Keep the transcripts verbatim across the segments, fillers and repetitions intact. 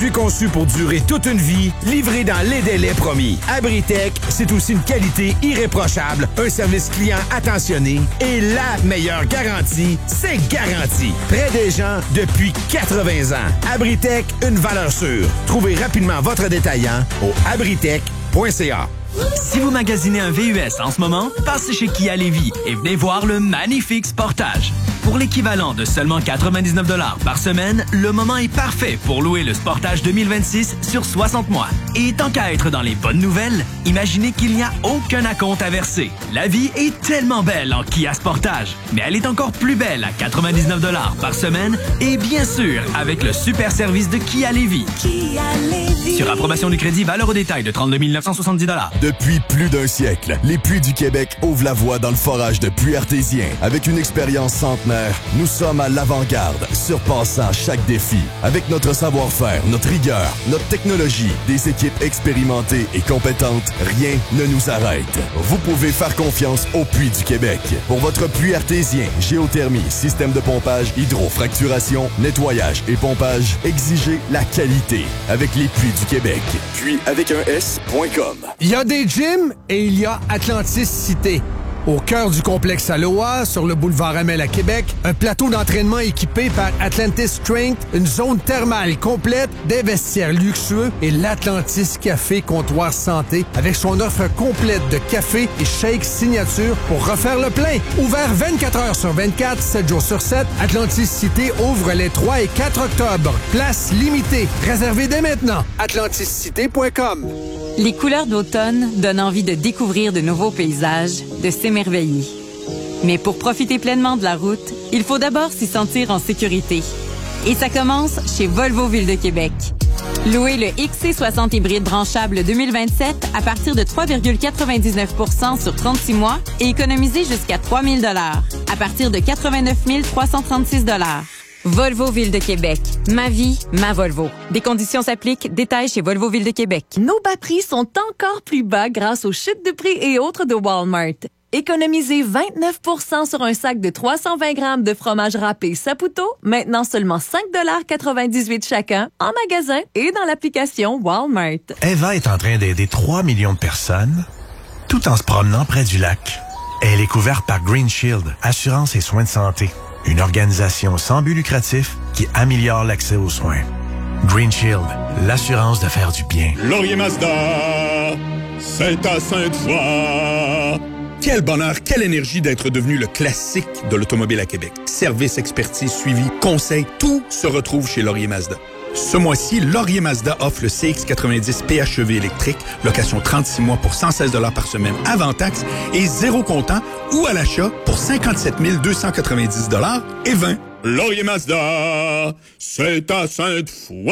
produit conçu pour durer toute une vie, livré dans les délais promis. Abritech, c'est aussi une qualité irréprochable, un service client attentionné et la meilleure garantie, c'est garanti. Près des gens depuis quatre-vingts ans. Abritech, une valeur sûre. Trouvez rapidement votre détaillant au abritech point c a. Si vous magasinez un V U S en ce moment, passez chez Kia Lévis et venez voir le magnifique Sportage. Pour l'équivalent de seulement quatre-vingt-dix-neuf dollars par semaine, le moment est parfait pour louer le Sportage deux mille vingt-six sur soixante mois. Et tant qu'à être dans les bonnes nouvelles, imaginez qu'il n'y a aucun acompte à verser. La vie est tellement belle en Kia Sportage, mais elle est encore plus belle à quatre-vingt-dix-neuf dollars par semaine et bien sûr avec le super service de Kia Lévis. Kia Lévis. Sur approbation du crédit, valeur au détail de trente-deux mille neuf cent soixante-dix dollars. Depuis plus d'un siècle, les Puits du Québec ouvrent la voie dans le forage de puits artésiens. Avec une expérience centenaire, nous sommes à l'avant-garde, surpassant chaque défi. Avec notre savoir-faire, notre rigueur, notre technologie, des équipes expérimentées et compétentes, rien ne nous arrête. Vous pouvez faire confiance aux Puits du Québec. Pour votre puits artésien, géothermie, système de pompage, hydrofracturation, nettoyage et pompage, exigez la qualité avec les Puits du Québec. Puits avec un S point com. Il y a des gyms et il y a Atlantis Cité. Au cœur du complexe Aloha, sur le boulevard Amel à Québec, un plateau d'entraînement équipé par Atlantis Strength, une zone thermale complète, des vestiaires luxueux et l'Atlantis Café Comptoir Santé avec son offre complète de café et shake signature pour refaire le plein. Ouvert vingt-quatre heures sur vingt-quatre, sept jours sur sept, Atlantis Cité ouvre les trois et quatre octobre. Place limitée. Réservez dès maintenant. atlantis cité point com. Les couleurs d'automne donnent envie de découvrir de nouveaux paysages, de s'émerveiller. Mais pour profiter pleinement de la route, il faut d'abord s'y sentir en sécurité. Et ça commence chez Volvo Ville de Québec. Louez le X C soixante hybride branchable deux mille vingt-sept à partir de trois virgule quatre-vingt-dix-neuf pour cent sur trente-six mois et économisez jusqu'à trois mille dollars à partir de quatre-vingt-neuf mille trois cent trente-six dollars. Volvo Ville de Québec. Ma vie, ma Volvo. Des conditions s'appliquent. Détails chez Volvo Ville de Québec. Nos bas prix sont encore plus bas grâce aux chutes de prix et autres de Walmart. Économisez vingt-neuf pour cent sur un sac de trois cent vingt grammes de fromage râpé Saputo, maintenant seulement cinq dollars quatre-vingt-dix-huit chacun, en magasin et dans l'application Walmart. Eva est en train d'aider trois millions de personnes, tout en se promenant près du lac. Elle est couverte par Green Shield, assurance et soins de santé. Une organisation sans but lucratif qui améliore l'accès aux soins. Green Shield, l'assurance de faire du bien. Laurier Mazda, c'est à Sainte-Foy. Quel bonheur, quelle énergie d'être devenu le classique de l'automobile à Québec. Service, expertise, suivi, conseil, tout se retrouve chez Laurier Mazda. Ce mois-ci, Laurier Mazda offre le C X quatre-vingt-dix P H E V électrique, location trente-six mois pour cent seize dollars par semaine avant taxe et zéro comptant ou à l'achat pour cinquante-sept mille deux cent quatre-vingt-dix dollars et vingt. Laurier Mazda, c'est à Sainte-Foy.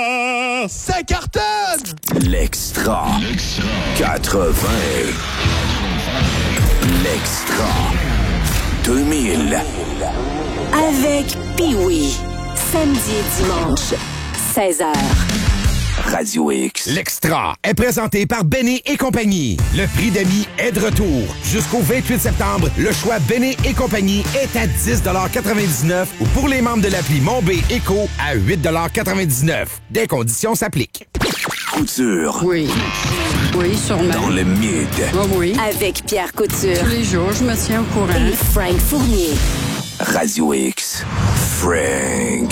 Ça cartonne! L'Extra. L'Extra. quatre-vingts. L'Extra. deux mille. Avec Pee-Wee. Samedi et dimanche, seize heures. Radio X. L'Extra est présenté par Benny et compagnie. Le prix d'amis est de retour. Jusqu'au vingt-huit septembre, le choix Benny et compagnie est à dix quatre-vingt-dix-neuf ou pour les membres de l'appli Mon B Éco à huit quatre-vingt-dix-neuf. Des conditions s'appliquent. Couture. Oui. Oui, sûrement. Dans le mid. Oh oui. Avec Pierre Couture. Tous les jours, je me tiens au courant. Et Frank Fournier. Radio X. Frank.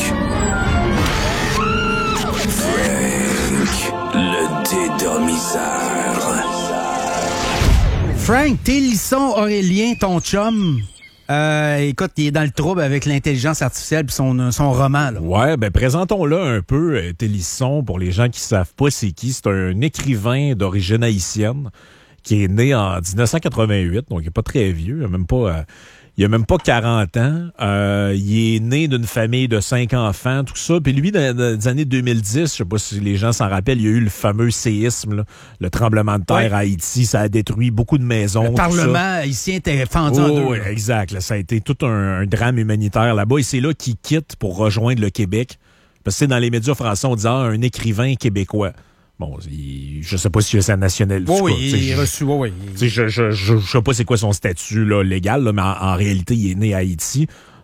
Frank. Le dédomiseur. Frank, Télisson Aurélien, ton chum, euh, écoute, il est dans le trouble avec l'intelligence artificielle puis son, son roman. Là. Ouais, ben présentons-le un peu, euh, Télisson, pour les gens qui savent pas c'est qui. C'est un écrivain d'origine haïtienne qui est né en dix-neuf cent quatre-vingt-huit, donc il est pas très vieux, il a même pas... Euh, Il a même pas quarante ans. Euh, il est né d'une famille de cinq enfants, tout ça. Puis lui, dans, dans les années deux mille dix, je sais pas si les gens s'en rappellent, il y a eu le fameux séisme, là, le tremblement de terre ouais. à Haïti. Ça a détruit beaucoup de maisons. Le Parlement haïtien était fendu oh, en deux. Oui, exact. Là, ça a été tout un, un drame humanitaire là-bas. Et c'est là qu'il quitte pour rejoindre le Québec. Parce que dans les médias français, on disait ah, un écrivain québécois. Bon, il, je sais pas si c'est sa nationalité. Oui, il est reçu, oui, oui. Je, je, je, je sais pas c'est quoi son statut là, légal, là, mais en, en réalité, il est né à Haïti.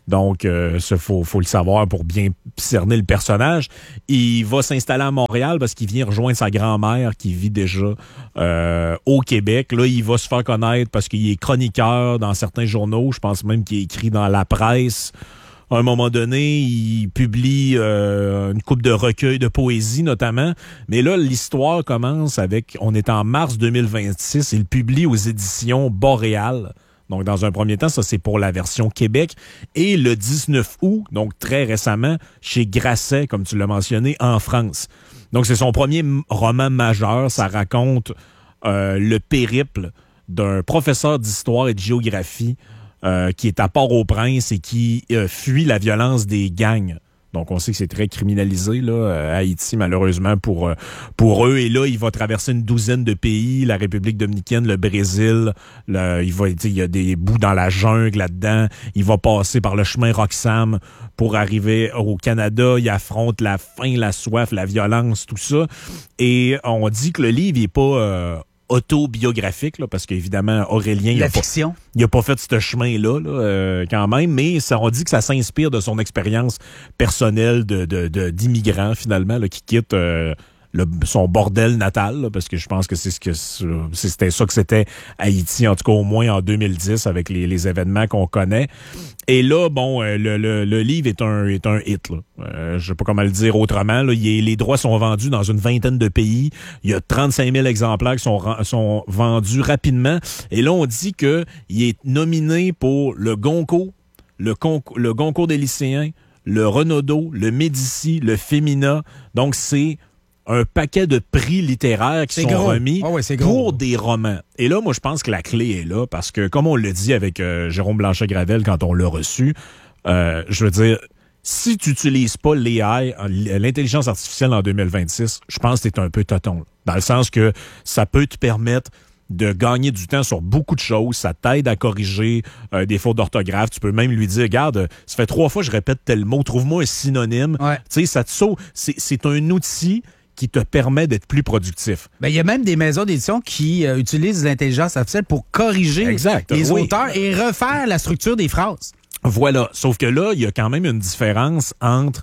Donc, il euh, faut, faut le savoir pour bien cerner le personnage. Il va s'installer à Montréal parce qu'il vient rejoindre sa grand-mère qui vit déjà euh, au Québec. Là, il va se faire connaître parce qu'il est chroniqueur dans certains journaux. Je pense même qu'il est écrit dans la presse. À un moment donné, il publie euh, une couple de recueils de poésie notamment. Mais là, l'histoire commence avec... On est en mars deux mille vingt-six. Il publie aux éditions Boréal. Donc, dans un premier temps, ça, c'est pour la version Québec. Et le dix-neuf août, donc très récemment, chez Grasset, comme tu l'as mentionné, en France. Donc, c'est son premier roman majeur. Ça raconte euh, le périple d'un professeur d'histoire et de géographie euh, qui est à Port-au-Prince et qui euh, fuit la violence des gangs. Donc, on sait que c'est très criminalisé là, à Haïti, malheureusement, pour, pour eux. Et là, il va traverser une douzaine de pays, la République dominicaine, le Brésil. Le, il, va, il y a des bouts dans la jungle là-dedans. Il va passer par le chemin Roxham pour arriver au Canada. Il affronte la faim, la soif, la violence, tout ça. Et on dit que le livre n'est pas... Euh, autobiographique, là, parce qu'évidemment, Aurélien... La il a fiction. Pas, il n'a pas fait ce chemin-là, là, euh, quand même, mais ça, on dit que ça s'inspire de son expérience personnelle de, de, de, d'immigrant, finalement, là, qui quitte euh, le, son bordel natal, là, parce que je pense que c'est ce que c'était ça que c'était Haïti, en tout cas au moins en deux mille dix, avec les, les événements qu'on connaît. Et là, bon, euh, le, le, le livre est un, est un hit, là. Euh, je sais pas comment le dire autrement, là. Il est, les droits sont vendus dans une vingtaine de pays. Il y a trente-cinq mille exemplaires qui sont, sont vendus rapidement. Et là, on dit que il est nominé pour le Goncourt, le, concours, le Goncourt des lycéens, le Renaudot, le Médicis, le Femina. Donc, c'est un paquet de prix littéraires qui c'est sont gros. remis oh ouais, pour des romans. Et là, moi, je pense que la clé est là parce que, comme on l'a dit avec euh, Jérôme Blanchet-Gravel quand on l'a reçu, euh, je veux dire, si tu n'utilises pas l'A I, l'intelligence artificielle en deux mille vingt-six, je pense que t'es un peu toton. Dans le sens que ça peut te permettre de gagner du temps sur beaucoup de choses. Ça t'aide à corriger euh, des fautes d'orthographe. Tu peux même lui dire, regarde, ça fait trois fois que je répète tel mot, trouve-moi un synonyme. Ouais. Tu sais, ça te sauve. C'est, c'est un outil qui te permet d'être plus productif. Ben, il y a même des maisons d'édition qui euh, utilisent l'intelligence artificielle pour corriger exact, les oui. auteurs et refaire la structure des phrases. Voilà. Sauf que là, il y a quand même une différence entre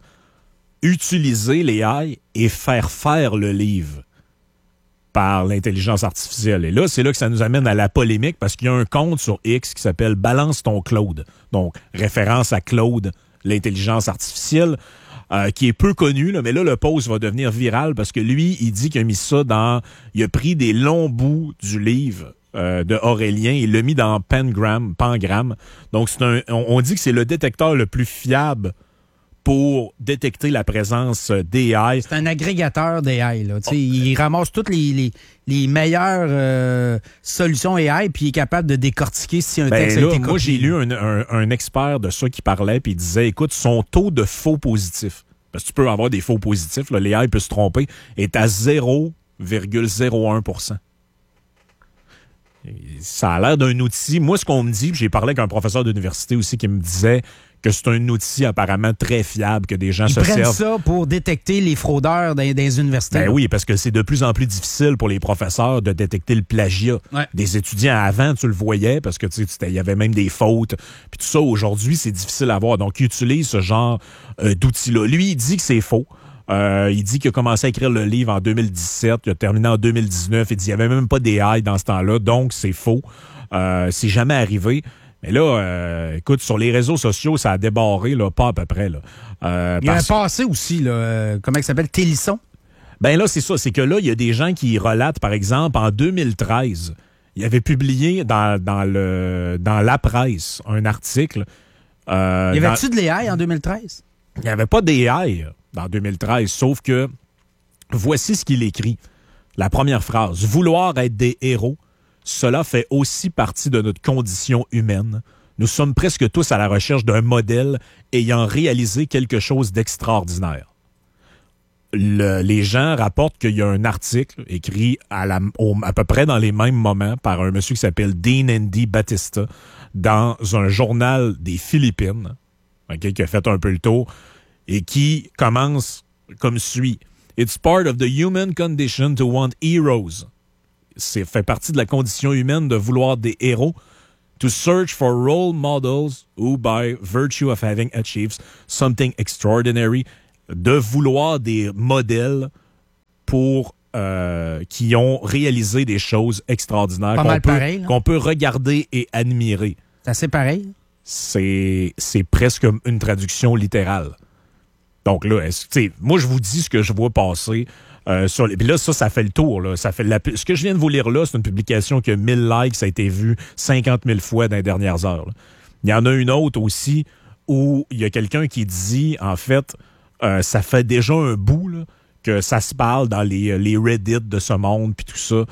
utiliser les A I et faire faire le livre par l'intelligence artificielle. Et là, c'est là que ça nous amène à la polémique parce qu'il y a un compte sur X qui s'appelle « Balance ton Claude ». Donc, référence à Claude, l'intelligence artificielle. Euh, qui est peu connu, là, mais là, le post va devenir viral parce que lui, il dit qu'il a mis ça dans... Il a pris des longs bouts du livre euh, de Aurélien et il l'a mis dans Pangram. Pangram. Donc, c'est un, on, on dit que c'est le détecteur le plus fiable pour détecter la présence d'A I. C'est un agrégateur d'A I. Là. Oh. Il ramasse toutes les, les, les meilleures euh, solutions A I puis il est capable de décortiquer si un ben texte là, a été copié. Moi, j'ai lu un, un, un expert de ça qui parlait puis il disait, écoute, son taux de faux positifs, parce que tu peux avoir des faux positifs, là, l'A I peut se tromper, est à zéro virgule zéro un pour cent. Ça a l'air d'un outil. Moi, ce qu'on me dit, j'ai parlé avec un professeur d'université aussi qui me disait que c'est un outil apparemment très fiable, que des gens Ils se prennent servent. ça pour détecter les fraudeurs dans, dans les universités. Ben oui, parce que c'est de plus en plus difficile pour les professeurs de détecter le plagiat. Ouais. Des étudiants avant, tu le voyais, parce que tu sais, il y avait même des fautes. Puis tout ça, aujourd'hui, c'est difficile à voir. Donc, ils utilisent ce genre euh, d'outils-là. Lui, il dit que c'est faux. Euh, il dit qu'il a commencé à écrire le livre en deux mille dix-sept, il a terminé en deux mille dix-neuf. Il dit qu'il n'y avait même pas d'A I dans ce temps-là, donc c'est faux. Euh, c'est jamais arrivé. Mais là, euh, écoute, sur les réseaux sociaux, ça a débarré, là, pas à peu près. Là. Euh, il y a parce... un passé aussi, là, euh, comment il s'appelle, Télisson. Ben là, c'est ça. C'est que là, il y a des gens qui relatent, par exemple, en deux mille treize, il avait publié dans, dans, le, dans la presse un article. Euh, y avait-tu dans... de l'A I en deux mille treize? Il n'y avait pas d'A I dans deux mille treize, sauf que voici ce qu'il écrit. La première phrase. « Vouloir être des héros, cela fait aussi partie de notre condition humaine. Nous sommes presque tous à la recherche d'un modèle ayant réalisé quelque chose d'extraordinaire. » Le, les gens rapportent qu'il y a un article écrit à, la, au, à peu près dans les mêmes moments par un monsieur qui s'appelle Dean Andy Batista dans un journal des Philippines, okay, qui a fait un peu le tour, et qui commence comme suit. « It's part of the human condition to want heroes. » C'est fait partie de la condition humaine de vouloir des héros. « To search for role models who, by virtue of having achieved something extraordinary, de vouloir des modèles pour euh, qui ont réalisé des choses extraordinaires qu'on peut, pareil, qu'on peut regarder et admirer. C'est assez pareil. C'est, c'est presque une traduction littérale. Donc là, est-ce, moi, je vous dis ce que je vois passer. Euh, sur les... Puis là, ça, ça fait le tour. Là. Ça fait la... Ce que je viens de vous lire là, c'est une publication qui a mille likes, ça a été vu cinquante mille fois dans les dernières heures. Là. Il y en a une autre aussi où il y a quelqu'un qui dit, en fait, euh, ça fait déjà un bout là, que ça se parle dans les, les Reddit de ce monde, puis tout ça,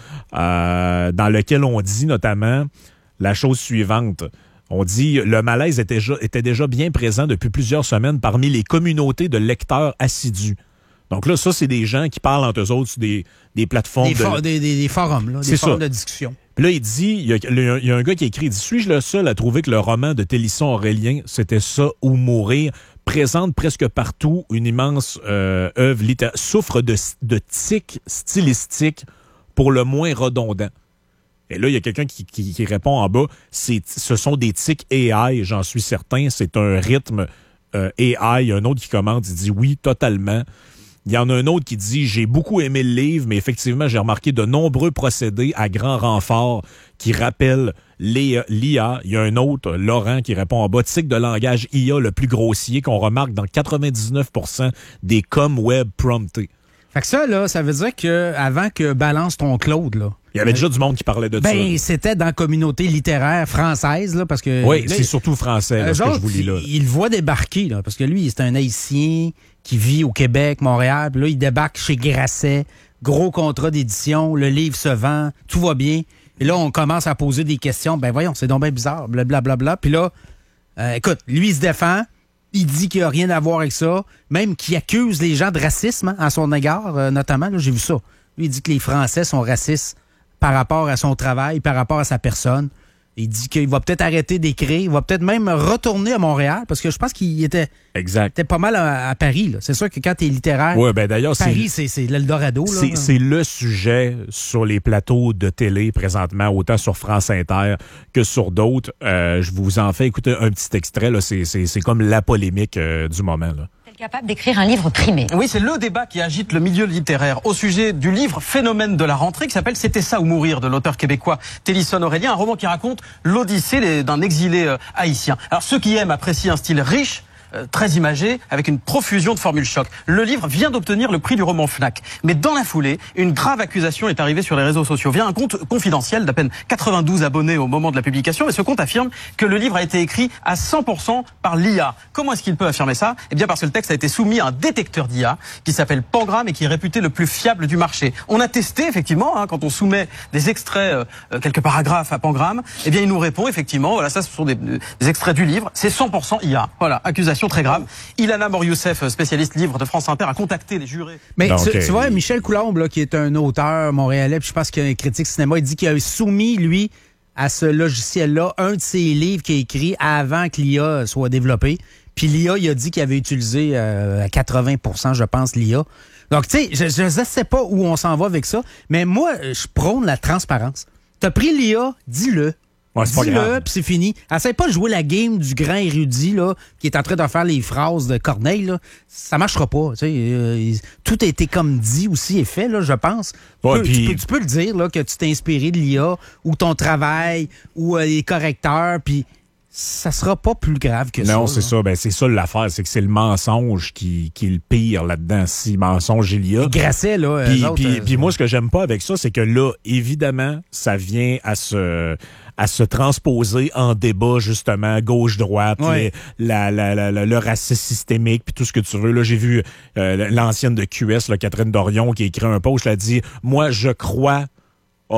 euh, dans lequel on dit notamment la chose suivante. On dit le malaise était déjà, était déjà bien présent depuis plusieurs semaines parmi les communautés de lecteurs assidus. Donc là, ça, c'est des gens qui parlent entre eux autres sur des, des plateformes. Des, for- de... des, des, des forums, là, des forums de discussion. Puis là, il dit, il y, a, il y a un gars qui a écrit, il dit, suis-je le seul à trouver que le roman de Télisson Aurélien, c'était ça ou mourir, présente presque partout une immense euh, œuvre littéraire, souffre de, de tics stylistiques pour le moins redondants. Et là, il y a quelqu'un qui, qui, qui répond en bas, c'est, ce sont des tics A I, j'en suis certain, c'est un rythme euh, A I. Il y a un autre qui commente, il dit oui, totalement. Il y en a un autre qui dit « J'ai beaucoup aimé le livre, mais effectivement, j'ai remarqué de nombreux procédés à grand renfort qui rappellent l'I A. » Il y a un autre, Laurent, qui répond en bas « Tic de langage I A le plus grossier qu'on remarque dans quatre-vingt-dix-neuf pour cent des com web promptés. » Fait que ça, là, ça veut dire que avant que balance ton Claude, là. Il y avait déjà du monde qui parlait de ben, ça. Ben, c'était dans la communauté littéraire française, là, parce que... Oui, là, c'est surtout français, là, ce que je vous lis là. Il, il le voit débarquer, là, parce que lui, c'est un Haïtien qui vit au Québec, Montréal, puis là, il débarque chez Grasset, gros contrat d'édition, le livre se vend, tout va bien. Et là, on commence à poser des questions. Ben voyons, c'est donc bien bizarre, blablabla. Bla, bla. Puis là, euh, écoute, lui, il se défend. Il dit qu'il n'y a rien à voir avec ça, même qu'il accuse les gens de racisme hein, à son égard, euh, notamment. Là, j'ai vu ça. Lui, il dit que les Français sont racistes par rapport à son travail, par rapport à sa personne. Il dit qu'il va peut-être arrêter d'écrire, il va peut-être même retourner à Montréal, parce que je pense qu'il était, exact. était pas mal à, à Paris. Là. C'est sûr que quand tu es littéraire, ouais, ben d'ailleurs, Paris, c'est, c'est, c'est l'Eldorado. Là. C'est, c'est le sujet sur les plateaux de télé présentement, autant sur France Inter que sur d'autres. Euh, je vous en fais écouter un petit extrait. Là. C'est, c'est, c'est comme la polémique euh, du moment. Là. Capable d'écrire un livre primé. Oui, c'est le débat qui agite le milieu littéraire au sujet du livre Phénomène de la rentrée qui s'appelle C'était ça ou mourir de l'auteur québécois Télisson Aurélien, un roman qui raconte l'odyssée d'un exilé euh, haïtien. Alors ceux qui aiment apprécient un style riche, Euh, très imagé, avec une profusion de formules choc. Le livre vient d'obtenir le prix du roman Fnac. Mais dans la foulée, une grave accusation est arrivée sur les réseaux sociaux via un compte confidentiel d'à peine quatre-vingt-douze abonnés au moment de la publication. Et ce compte affirme que le livre a été écrit à cent pour cent par l'I A. Comment est-ce qu'il peut affirmer ça? Eh bien parce que le texte a été soumis à un détecteur d'I A qui s'appelle Pangram et qui est réputé le plus fiable du marché. On a testé effectivement, hein, quand on soumet des extraits, euh, quelques paragraphes à Pangram, eh bien il nous répond effectivement, voilà, ça ce sont des, des extraits du livre, c'est cent pour cent I A. Voilà, accusation très grave. Ilana Mor-Youssef, spécialiste livre de France Inter, a contacté les jurés. Mais non, tu, okay. tu vois, Michel Coulombe, là, qui est un auteur montréalais, puis je pense qu'il y a un critique cinéma, il dit qu'il a soumis, lui, à ce logiciel-là, un de ses livres qu'il a écrit avant que l'I A soit développé. Puis l'I A, il a dit qu'il avait utilisé euh, à quatre-vingts pour cent, je pense, l'I A. Donc, tu sais, je ne sais pas où on s'en va avec ça, mais moi, je prône la transparence. T'as pris l'I A, dis-le. Ouais, c'est Dis-le, puis c'est fini. Essaye pas de jouer la game du grand érudit là, qui est en train de faire les phrases de Corneille. Là. Ça marchera pas. Tu sais, euh, tout a été comme dit aussi et fait, là, je pense. Ouais, tu, peux, puis... tu, peux, tu peux le dire là, que tu t'es inspiré de l'I A ou ton travail ou euh, les correcteurs, puis ça sera pas plus grave que ça. Non, c'est là. ça. Ben, c'est ça l'affaire. C'est que c'est le mensonge qui, qui est le pire là-dedans. Si mensonge il y a. Grasset, là. Puis, autres, puis, euh, puis moi, ce que j'aime pas avec ça, c'est que là, évidemment, ça vient à se... à se transposer en débat, justement, gauche-droite, ouais. les, la, la, la, la, le racisme systémique, puis tout ce que tu veux. Là, j'ai vu euh, l'ancienne de Q S, là, Catherine Dorion, qui a écrit un post, elle a dit « Moi, je crois Aurélien. »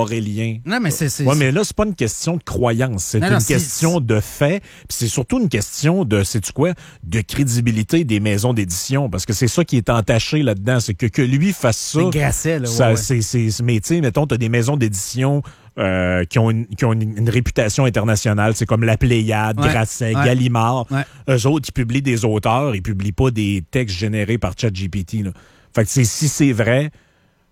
Non, mais c'est... c'est ouais, mais là, c'est pas une question de croyance, c'est non, une non, question c'est... de fait, puis c'est surtout une question de, sais-tu quoi, de crédibilité des maisons d'édition, parce que c'est ça qui est entaché là-dedans, c'est que que lui fasse ça... C'est Grasset, là, ça ouais, c'est, c'est, c'est, mais tu sais, mettons, t'as des maisons d'édition... Euh, qui ont, une, qui ont une, une réputation internationale. C'est comme La Pléiade, ouais, Grasset, ouais, Gallimard. Ouais. Eux autres, ils publient des auteurs, ils publient pas des textes générés par ChatGPT. Là. Fait que c'est, si c'est vrai,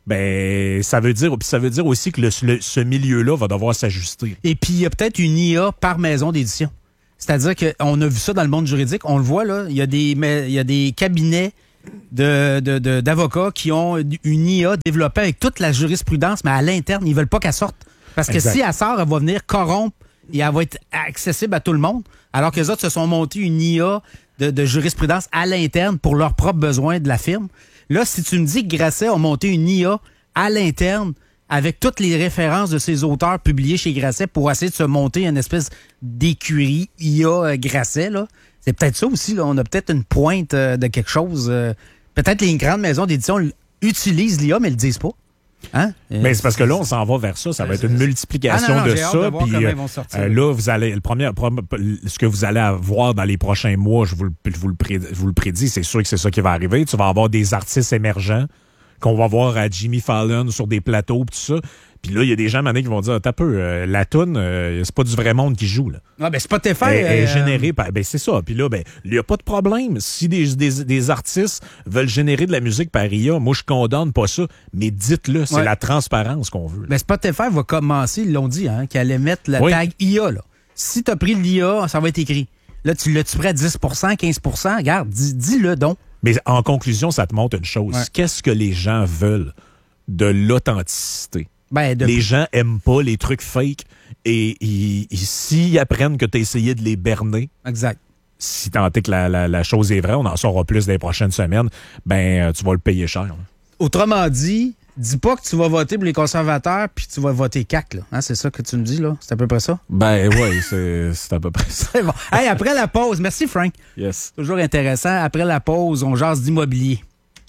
ben ça veut dire puis ça veut dire aussi que le, le, ce milieu-là va devoir s'ajuster. Et puis il y a peut-être une I A par maison d'édition. C'est-à-dire qu'on a vu ça dans le monde juridique, on le voit là, il y a des il y a des cabinets de, de, de d'avocats qui ont une I A développée avec toute la jurisprudence, mais à l'interne, ils veulent pas qu'elle sorte parce que exact. Si elle sort, elle va venir corrompre et elle va être accessible à tout le monde, alors que les autres se sont montés une I A de, de jurisprudence à l'interne pour leurs propres besoins de la firme. Là, si tu me dis que Grasset a monté une I A à l'interne avec toutes les références de ses auteurs publiés chez Grasset pour essayer de se monter une espèce d'écurie I A Grasset, là, c'est peut-être ça aussi. Là. On a peut-être une pointe euh, de quelque chose. Euh, peut-être les grandes maisons d'édition utilisent l'I A, mais elles le disent pas. Hein? Mais c'est parce que là, on s'en va vers ça. Ça va être une multiplication ah non, non, de ça. Puis euh, là, vous allez, le premier, ce que vous allez avoir dans les prochains mois, je vous le, je vous le, prédis, je vous le prédis, c'est sûr que c'est ça qui va arriver. Tu vas avoir des artistes émergents qu'on va voir à Jimmy Fallon sur des plateaux, tout ça. Puis là, il y a des gens maintenant qui vont dire, t'as peu, euh, la toune, euh, c'est pas du vrai monde qui joue, là. Ah, ben, Spotify. Elle, elle est euh... générée par, ben, c'est ça. Puis là, ben, il n'y a pas de problème. Si des, des, des artistes veulent générer de la musique par I A, moi, je condamne pas ça. Mais dites-le, c'est ouais. la transparence qu'on veut. Ben, Spotify va commencer, ils l'ont dit, hein, qu'ils allaient mettre le oui. tag I A, là. Si t'as pris l'I A, ça va être écrit. Là, tu l'as-tu pris à dix pour cent, quinze pour cent? Regarde, dis, dis-le donc. Mais en conclusion, ça te montre une chose. Ouais. Qu'est-ce que les gens veulent? De l'authenticité. Ben, de... Les gens aiment pas les trucs fake et, et, et s'ils apprennent que tu as essayé de les berner, exact. Si tant est que la, la, la chose est vraie, on en saura plus dans les prochaines semaines, ben tu vas le payer cher. Là. Autrement dit, dis pas que tu vas voter pour les conservateurs puis tu vas voter C A Q. Là. Hein, c'est ça que tu me dis, là? C'est à peu près ça? Ben oui, c'est, c'est à peu près ça. C'est bon. Hey, après la pause, merci Frank. Yes. Toujours intéressant. Après la pause, on jase d'immobilier.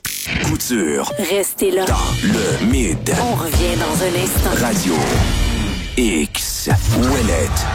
Couture. Restez là. Dans le mid. On revient dans un instant. Radio X. Ouellette.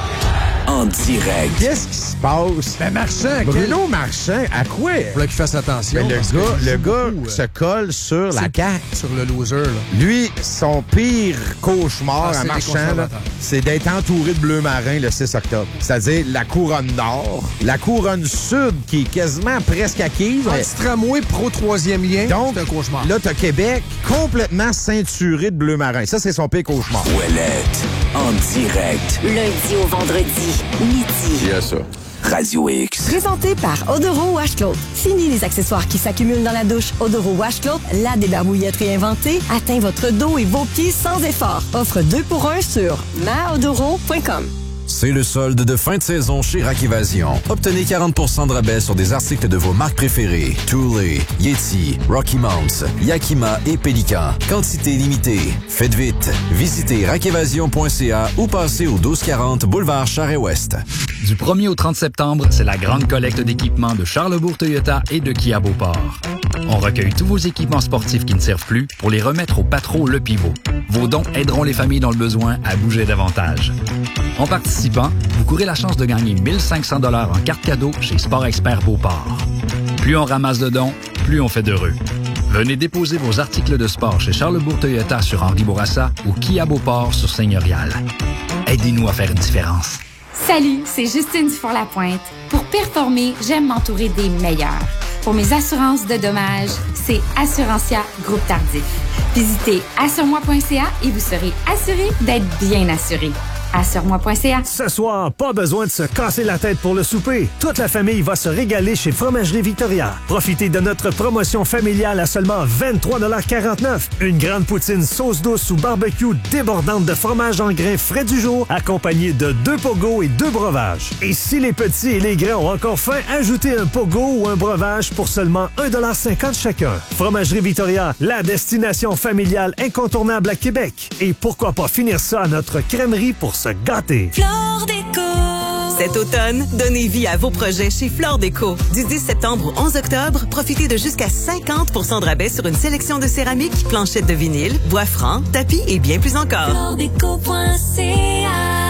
En direct. Qu'est-ce qui se passe? Ben, Marchand. Bruno quel... Marchand, à quoi? Il faut qu'il fasse attention. Ben, le gars, le gars beaucoup, se colle sur la carte. Sur le loser, là. Lui, son pire cauchemar ah, à Marchand, là, c'est d'être entouré de bleu marin le six octobre. C'est-à-dire la couronne nord, la couronne sud qui est quasiment presque acquise. Un petit tramway pro-troisième lien, donc, c'est un cauchemar. Là, t'as Québec complètement ceinturé de bleu marin. Ça, c'est son pire cauchemar. Ouellette. En direct. Lundi au vendredi, midi. Qui a ça? Radio X. Présenté par Odoro Wash Cloth. Fini les accessoires qui s'accumulent dans la douche. Odoro Wash Cloth, la débarbouillette réinventée, atteint votre dos et vos pieds sans effort. Offre deux pour un sur ma odoro point com. C'est le solde de fin de saison chez Rack Évasion. Obtenez quarante pour cent de rabais sur des articles de vos marques préférées. Thule, Yeti, Rocky Mounts, Yakima et Pélican. Quantité limitée. Faites vite. Visitez rack évasion point c a ou passez au douze quarante Boulevard Charest-Ouest. Du premier au trente septembre, c'est la grande collecte d'équipements de Charlesbourg Toyota et de Kia Beauport. On recueille tous vos équipements sportifs qui ne servent plus pour les remettre au Patro Le Pivot. Vos dons aideront les familles dans le besoin à bouger davantage. En participant, vous courez la chance de gagner mille cinq cents dollars en carte cadeau chez Sport Expert Beauport. Plus on ramasse de dons, plus on fait d'heureux. Venez déposer vos articles de sport chez Charlesbourg Toyota sur Henri Bourassa ou Kia Beauport sur Seigneurial. Aidez-nous à faire une différence. Salut, c'est Justine Dufour-Lapointe. Pour performer, j'aime m'entourer des meilleurs. Pour mes assurances de dommages, c'est Assurantia Groupe Tardif. Visitez assure moi point c a et vous serez assuré d'être bien assuré. assure moi point c a. Ce soir, pas besoin de se casser la tête pour le souper. Toute la famille va se régaler chez Fromagerie Victoria. Profitez de notre promotion familiale à seulement vingt-trois quarante-neuf. Une grande poutine sauce douce ou barbecue débordante de fromage en grains frais du jour, accompagnée de deux pogos et deux breuvages. Et si les petits et les grands ont encore faim, ajoutez un pogo ou un breuvage pour seulement un dollar cinquante chacun. Fromagerie Victoria, la destination familiale incontournable à Québec. Et pourquoi pas finir ça à notre crèmerie pour se gâter. Flore Déco. Cet automne, donnez vie à vos projets chez Flore Déco. Du dix septembre au onze octobre, profitez de jusqu'à cinquante pour cent de rabais sur une sélection de céramique, planchettes de vinyle, bois franc, tapis et bien plus encore. flore déco point c a.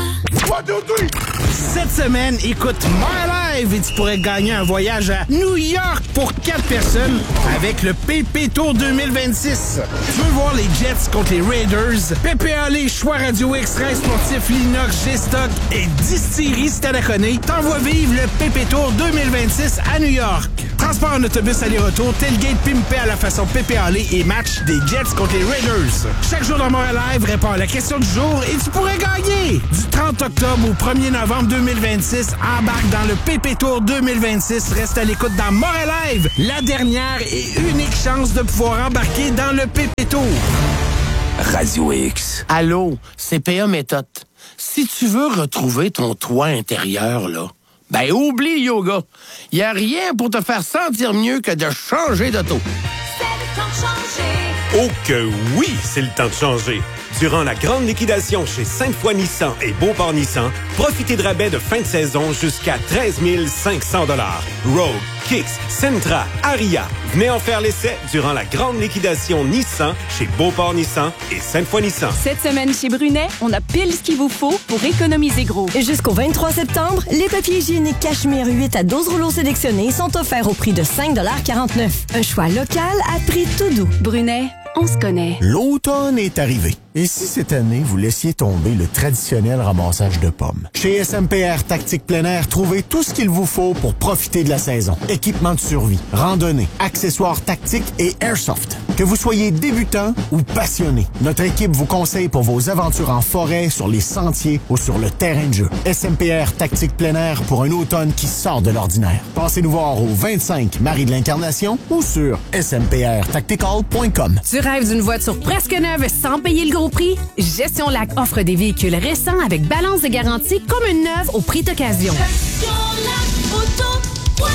Cette semaine, écoute My Live et tu pourrais gagner un voyage à New York pour quatre personnes avec le P P Tour deux mille vingt-six. Tu veux voir les Jets contre les Raiders? P P A les choix Radio X, Rail Sportif, Linox, G-Stock et Distillerie Stadaconé t'envoie vivre le P P Tour deux mille vingt-six à New York. Transport en autobus aller-retour, tailgate pimpé à la façon Pépé Allé et match des Jets contre les Raiders. Chaque jour dans Montréal Live répond à la question du jour et tu pourrais gagner. Du trente octobre au premier novembre deux mille vingt-six, embarque dans le Pépé Tour deux mille vingt-six. Reste à l'écoute dans Montréal Live, la dernière et unique chance de pouvoir embarquer dans le Pépé Tour. Radio X. Allô, C P A Méthode. Si tu veux retrouver ton toit intérieur, là, ben oublie le yoga. Y a rien pour te faire sentir mieux que de changer d'auto. C'est le temps de changer. Oh que oui, c'est le temps de changer. Durant la grande liquidation chez Sainte-Foy Nissan et Beauport Nissan, profitez de rabais de fin de saison jusqu'à treize mille cinq cents dollars. Rogue, Kicks, Sentra, Aria. Venez en faire l'essai durant la grande liquidation Nissan chez Beauport Nissan et Sainte-Foy Nissan. Cette semaine chez Brunet, on a pile ce qu'il vous faut pour économiser gros. Et jusqu'au vingt-trois septembre, les papiers hygiéniques Cachemire huit à douze rouleaux sélectionnés sont offerts au prix de cinq quarante-neuf. Un choix local à prix tout doux. Brunet, on se connaît. L'automne est arrivé. Et si cette année, vous laissiez tomber le traditionnel ramassage de pommes? Chez S M P R Tactique Plein Air, trouvez tout ce qu'il vous faut pour profiter de la saison. Équipement de survie, randonnée, accessoires tactiques et airsoft. Que vous soyez débutant ou passionné, notre équipe vous conseille pour vos aventures en forêt, sur les sentiers ou sur le terrain de jeu. S M P R Tactique Plein Air pour un automne qui sort de l'ordinaire. Passez nous voir au vingt-cinq Marie de l'Incarnation ou sur s m p r tactical point com. Tu rêves d'une voiture presque neuve sans payer le gros prix? Gestion Lac offre des véhicules récents avec balance de garantie comme une neuve au prix d'occasion. Gestion Lac Auto point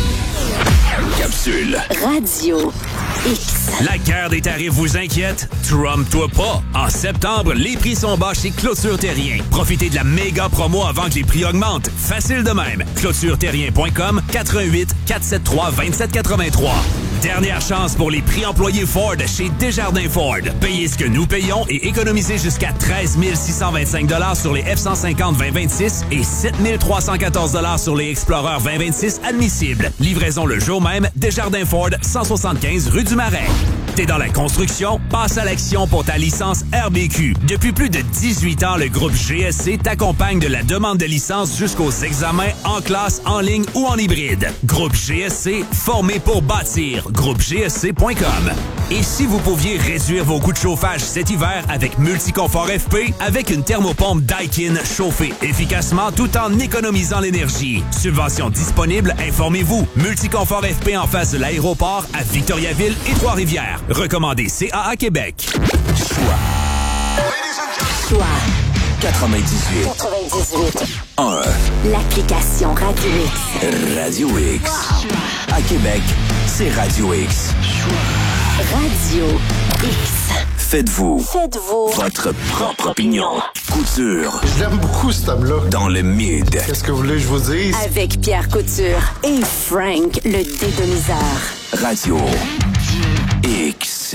com. Capsule. Radio X. La guerre des tarifs vous inquiète? Trompe-toi pas! En septembre, les prix sont bas chez Clôture Terrien. Profitez de la méga promo avant que les prix augmentent. Facile de même. clôture terrien point com, quatre un huit, quatre sept trois, deux sept huit trois. Dernière chance pour les prix employés Ford chez Desjardins Ford. Payez ce que nous payons et économisez jusqu'à treize mille six cent vingt-cinq dollars sur les F cent cinquante vingt vingt-six et sept mille trois cent quatorze dollars sur les Explorer vingt vingt-six admissibles. Livraison le jour même, Desjardins Ford, cent soixante-quinze rue du Marais. T'es dans la construction? Passe à l'action pour ta licence R B Q. Depuis plus de dix-huit ans, le groupe G S C t'accompagne de la demande de licence jusqu'aux examens en classe, en ligne ou en hybride. Groupe G S C, formé pour bâtir. groupe g s c point com. Et si vous pouviez réduire vos coûts de chauffage cet hiver avec Multiconfort F P, avec une thermopompe Daikin chauffée efficacement tout en économisant l'énergie. Subvention disponible, informez-vous. Multiconfort F P en face de l'aéroport à Victoriaville et Trois-Rivières. Recommandé C A A Québec. Choix. Choix. quatre-vingt-dix-huit. quatre-vingt-dix-huit. un. L'application Radio X. Radio X. À Québec, c'est Radio X. Radio X. Faites-vous. Faites-vous. Votre propre opinion. Couture. Je l'aime beaucoup, cet homme-là. Dans le mid. Qu'est-ce que vous voulez que je vous dise? Avec Pierre Couture et Frank, le dédomiseur. Radio X.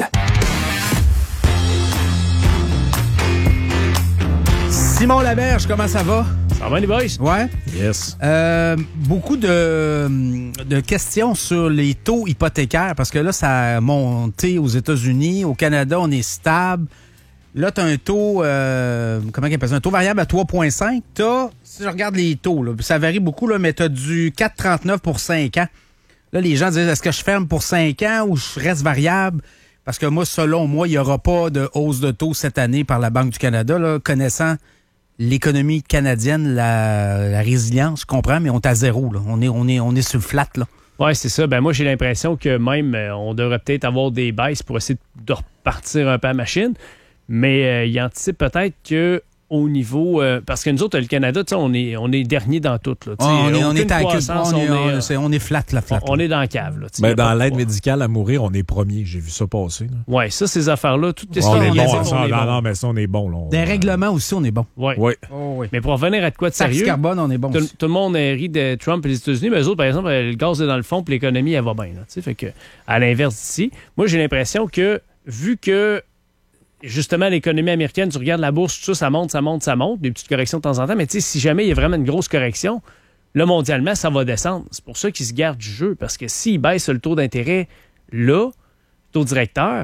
Simon Laberge, comment ça va? Ça va, les boys? Ouais. Yes. Euh, beaucoup de, de questions sur les taux hypothécaires, parce que là, ça a monté aux États-Unis. Au Canada, on est stable. Là, tu as un taux, euh, comment on appelle ça? Un taux variable à trois virgule cinq. Tu as, si je regarde les taux, là, ça varie beaucoup, là, mais tu as du quatre virgule trente-neuf pour cinq ans. Là, les gens disent, est-ce que je ferme pour cinq ans ou je reste variable? Parce que moi, selon moi, il n'y aura pas de hausse de taux cette année par la Banque du Canada, là, connaissant l'économie canadienne, la, la résilience, je comprends, mais on est à zéro. Là. On est, on est, on est sur le flat, là. Oui, c'est ça. Ben moi, j'ai l'impression que même euh, on devrait peut-être avoir des baisses pour essayer de repartir un peu à la machine. Mais euh, il anticipe peut-être que au niveau... Euh, parce que nous autres, le Canada, on est, on est dernier dans tout. Là. Oh, on, est, on, est à, on, est, on, est, est, on est flat, là, flat. On, on est dans la cave. Là, ben, dans l'aide médicale à mourir, on est premier. J'ai vu ça passer. Oui, ça, ces affaires-là, tout on, on est bon. On ça, est non, bon. non, mais ça, on est bon. Là, on... Des règlements aussi, on est bon. Oui. Ouais. Oh, oui. Mais pour revenir à de quoi de sérieux... Taxe carbone, on est bon. Tout, tout le monde rit de Trump et les États-Unis, mais eux autres, par exemple, le gaz est dans le fond puis l'économie, elle va bien. Là, fait que, à l'inverse d'ici, moi, j'ai l'impression que, vu que justement, l'économie américaine, tu regardes la bourse, tout ça, ça monte, ça monte, ça monte, des petites corrections de temps en temps, mais tu sais, si jamais il y a vraiment une grosse correction, là, mondialement, ça va descendre. C'est pour ça qu'ils se gardent du jeu, parce que s'ils baissent le taux d'intérêt là, taux directeur,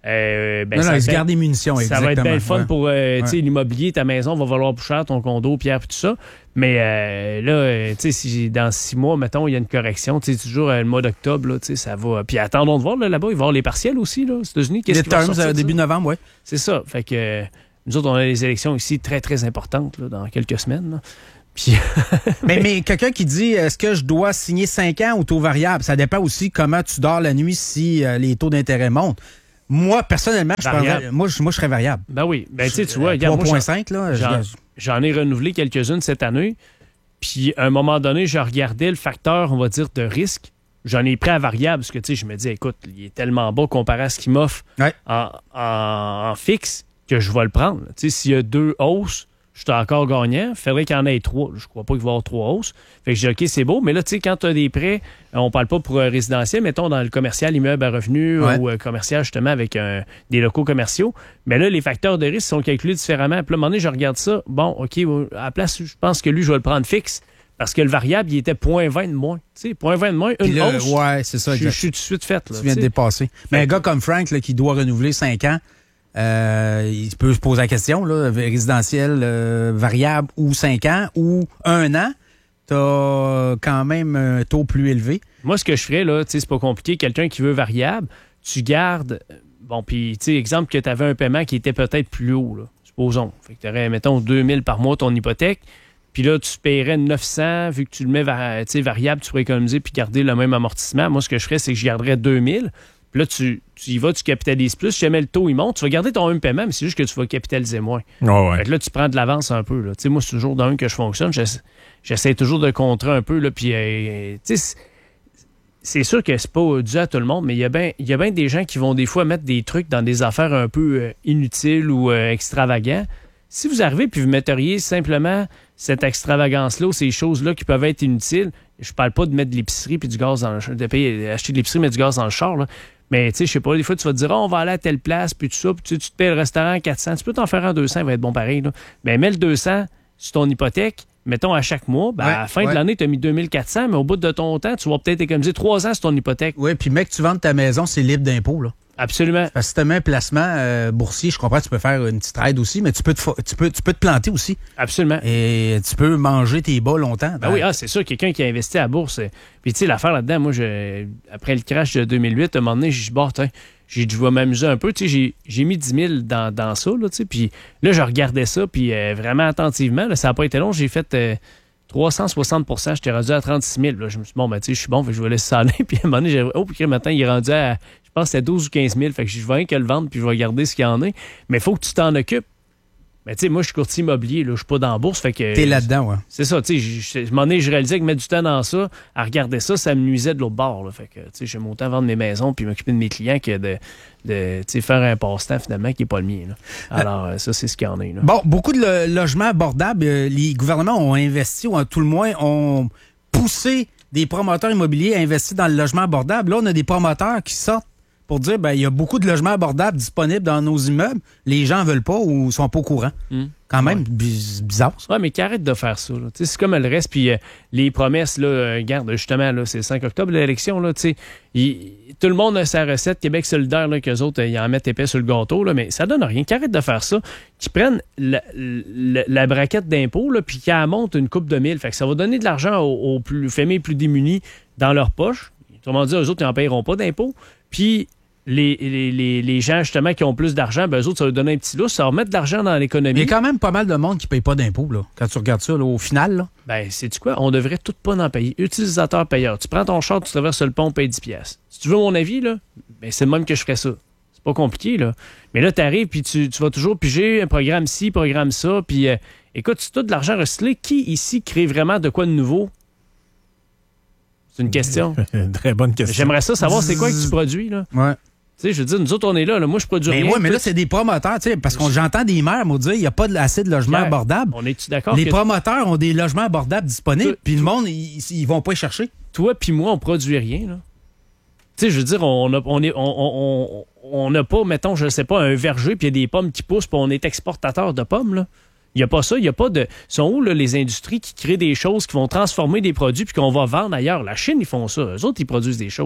Euh, ben, non, ça non, ils fait, se gardent des munitions, ça exactement. va être bien le fun ouais. pour euh, ouais. l'immobilier, ta maison va valoir plus cher, ton condo, pierre, puis tout ça. Mais euh, là, euh, tu sais, si dans six mois, mettons, il y a une correction, tu sais, toujours euh, le mois d'octobre, là, tu sais, ça va. Puis attendons de voir, là, là-bas, il va y avoir les partiels aussi, là, aux États-Unis. Qu'est-ce Les qui va terms, sortir, euh, début ça? novembre, oui. C'est ça. Fait que euh, nous autres, on a des élections ici très, très importantes, là, dans quelques semaines, là. Puis... mais mais quelqu'un qui dit, est-ce que je dois signer cinq ans ou taux variable? Ça dépend aussi comment tu dors la nuit si euh, les taux d'intérêt montent. Moi, personnellement, je prendrais, moi, je, moi, je serais variable. Ben oui. Ben, tu sais, tu vois, regarde, trois virgule cinq, là. J'en, je... j'en ai renouvelé quelques-unes cette année. Puis, à un moment donné, je regardais le facteur, on va dire, de risque. J'en ai pris à variable parce que, tu sais, je me dis, écoute, il est tellement bas comparé à ce qu'il m'offre ouais. en, en, en fixe que je vais le prendre. Tu sais, s'il y a deux hausses, je suis encore gagnant. Il faudrait qu'il y en ait trois. Je crois pas qu'il va y avoir trois hausses. Fait que je dis, OK, c'est beau. Mais là, tu sais, quand tu as des prêts, on parle pas pour euh, résidentiel, mettons dans le commercial, immeuble à revenus ouais. ou euh, commercial, justement, avec euh, des locaux commerciaux. Mais là, les facteurs de risque sont calculés différemment. Puis là, à un moment donné, je regarde ça. Bon, OK, à la place, je pense que lui, je vais le prendre fixe. Parce que le variable, il était zéro point vingt de moins. Tu sais, zéro point vingt de moins, une là, hausse. Ouais, c'est ça. Je, je suis tout de suite fait. Là, tu viens de dépasser. Mais un gars comme Frank, là, qui doit renouveler cinq ans, Euh, il peut se poser la question, là, résidentiel euh, variable ou cinq ans ou un an, t'as quand même un taux plus élevé. Moi, ce que je ferais, là, tu sais, c'est pas compliqué. Quelqu'un qui veut variable, tu gardes, bon, puis, tu sais, exemple que tu avais un paiement qui était peut-être plus haut, là, supposons. Fait que tu aurais, mettons, deux mille par mois ton hypothèque, puis là, tu paierais neuf cents, vu que tu le mets vari- variable, tu pourrais économiser puis garder le même amortissement. Moi, ce que je ferais, c'est que je garderais deux mille. Puis là, tu, tu y vas, tu capitalises plus. Si jamais le taux, il monte, tu vas garder ton même paiement, mais c'est juste que tu vas capitaliser moins. Oh ouais. Fait que là, tu prends de l'avance un peu. Là. Moi, c'est toujours dans un que je fonctionne. J'essa- j'essaie toujours de contrer un peu. Là, puis, euh, c'est, c'est sûr que c'est pas dû à tout le monde, mais il y a bien y a bien des gens qui vont des fois mettre des trucs dans des affaires un peu euh, inutiles ou euh, extravagants. Si vous arrivez puis vous metteriez simplement cette extravagance-là ou ces choses-là qui peuvent être inutiles, je parle pas de mettre de l'épicerie puis du gaz dans le de payer, acheter de l'épicerie, mettre du gaz dans le char, là. Mais tu sais, je sais pas, des fois, tu vas te dire, oh, on va aller à telle place, puis tout ça, puis tu, tu te payes le restaurant quatre cents. Tu peux t'en faire un deux cents, il va être bon pareil. Là. Mais mets le deux cents sur ton hypothèque, mettons à chaque mois, ben, ouais, à la fin ouais. de l'année, tu as mis deux mille quatre cents, mais au bout de ton temps, tu vas peut-être économiser trois ans sur ton hypothèque. Oui, puis mec, tu vends ta maison, c'est libre d'impôt, là. Absolument. Parce que si tu mets un placement euh, boursier, je comprends que tu peux faire une petite aide aussi, mais tu peux te, fa- tu peux, tu peux te planter aussi. Absolument. Et tu peux manger tes bas longtemps. Ben oui, ah, c'est sûr, quelqu'un qui a investi à la bourse. euh, Puis tu sais, l'affaire là-dedans, moi, je, après le crash de deux mille huit, à un moment donné, j'ai dit, bon, tiens, j'ai dit, je vais m'amuser un peu. Tu sais, j'ai, j'ai mis dix mille dans, dans ça, là, tu sais. Puis là, je regardais ça, puis euh, vraiment attentivement, là, ça n'a pas été long. J'ai fait euh, trois cent soixante pour cent, j'étais rendu à trente-six mille. Là. Je me suis dit, bon, ben, tu sais, je suis bon, fait que je vais laisser ça aller. Puis à un moment donné, j'ai, oh, puis le matin, il est rendu à, je pense, que c'était douze ou quinze mille. Fait que je vais rien que le vendre, puis je vais regarder ce qu'il y en a. Mais il faut que tu t'en occupes. Mais tu sais, moi, je suis courtier immobilier, là, je suis pas dans la bourse, fait que... T'es là-dedans, ouais. C'est ça, tu sais, à un moment donné, je réalisais que mettre du temps dans ça, à regarder ça, ça me nuisait de l'autre bord, là. Fait que, tu sais, j'aime autant vendre mes maisons puis m'occuper de mes clients que de, de tu sais, faire un passe-temps, finalement, qui n'est pas le mien, là. Alors, euh, ça, c'est ce qu'il y en a, là. Bon, beaucoup de lo- logements abordables, euh, les gouvernements ont investi, ou à tout le moins, ont poussé des promoteurs immobiliers à investir dans le logement abordable. Là, on a des promoteurs qui sortent pour dire, ben, il y a beaucoup de logements abordables disponibles dans nos immeubles. Les gens veulent pas ou sont pas au courant. Mm. Quand même, Ouais. biz- bizarre. Ça. Ouais, mais qui arrête de faire ça, là. Tu sais, c'est comme le reste, puis euh, les promesses, là, euh, regarde, justement, là, c'est le cinq octobre, l'élection, là, tu sais, il- tout le monde a sa recette, Québec solidaire, là, qu'eux autres, euh, ils en mettent épais sur le gâteau, là, mais ça donne rien. Qui arrête de faire ça, qui prennent la, la, la braquette d'impôt, là, puis qui en montent une coupe de mille. Fait que ça va donner de l'argent aux, aux plus familles plus démunies dans leur poche. Autrement dit, eux autres, ils n'en paieront pas d'impôt. Puis les, les, les, les gens, justement, qui ont plus d'argent, ben, eux autres, ça va donner un petit lousse, ça va remettre de l'argent dans l'économie. Il y a quand même pas mal de monde qui paye pas d'impôts, là. Quand tu regardes ça, là, au final, là. Ben, sais-tu quoi? On devrait tout pas en payer. Utilisateur payeur. Tu prends ton char, tu traverses le pont, paye dix piastres. Si tu veux mon avis, là, ben, c'est le même que je ferais ça. C'est pas compliqué, là. Mais là, tu arrives, puis tu, tu vas toujours piger un programme ci, programme ça, puis euh, écoute, c'est tout de l'argent recyclé. Qui ici crée vraiment de quoi de nouveau? C'est une question. Très bonne question. J'aimerais ça savoir c'est quoi que tu produis, là. Ouais. Tu sais, je veux dire, nous autres, on est là. là. Moi, je produis Mais rien. ouais, mais là, Toi, c'est des promoteurs, tu sais, parce que j'entends des maires me dire il n'y a pas de- assez de logements Pierre, abordables. On est-tu d'accord? Les que promoteurs ont des logements abordables disponibles, Toi- puis le monde, ils, ils vont pas y chercher. Toi puis moi, on produit rien, là. Tu sais, je veux dire, on n'a on est, on, on, on n'a pas, mettons, je sais pas, un verger, puis il y a des pommes qui poussent, puis on est exportateur de pommes, là. Il n'y a pas ça, il n'y a pas de... Sont où, là, les industries qui créent des choses, qui vont transformer des produits, puis qu'on va vendre ailleurs? La Chine, ils font ça. Eux autres, ils produisent des choses.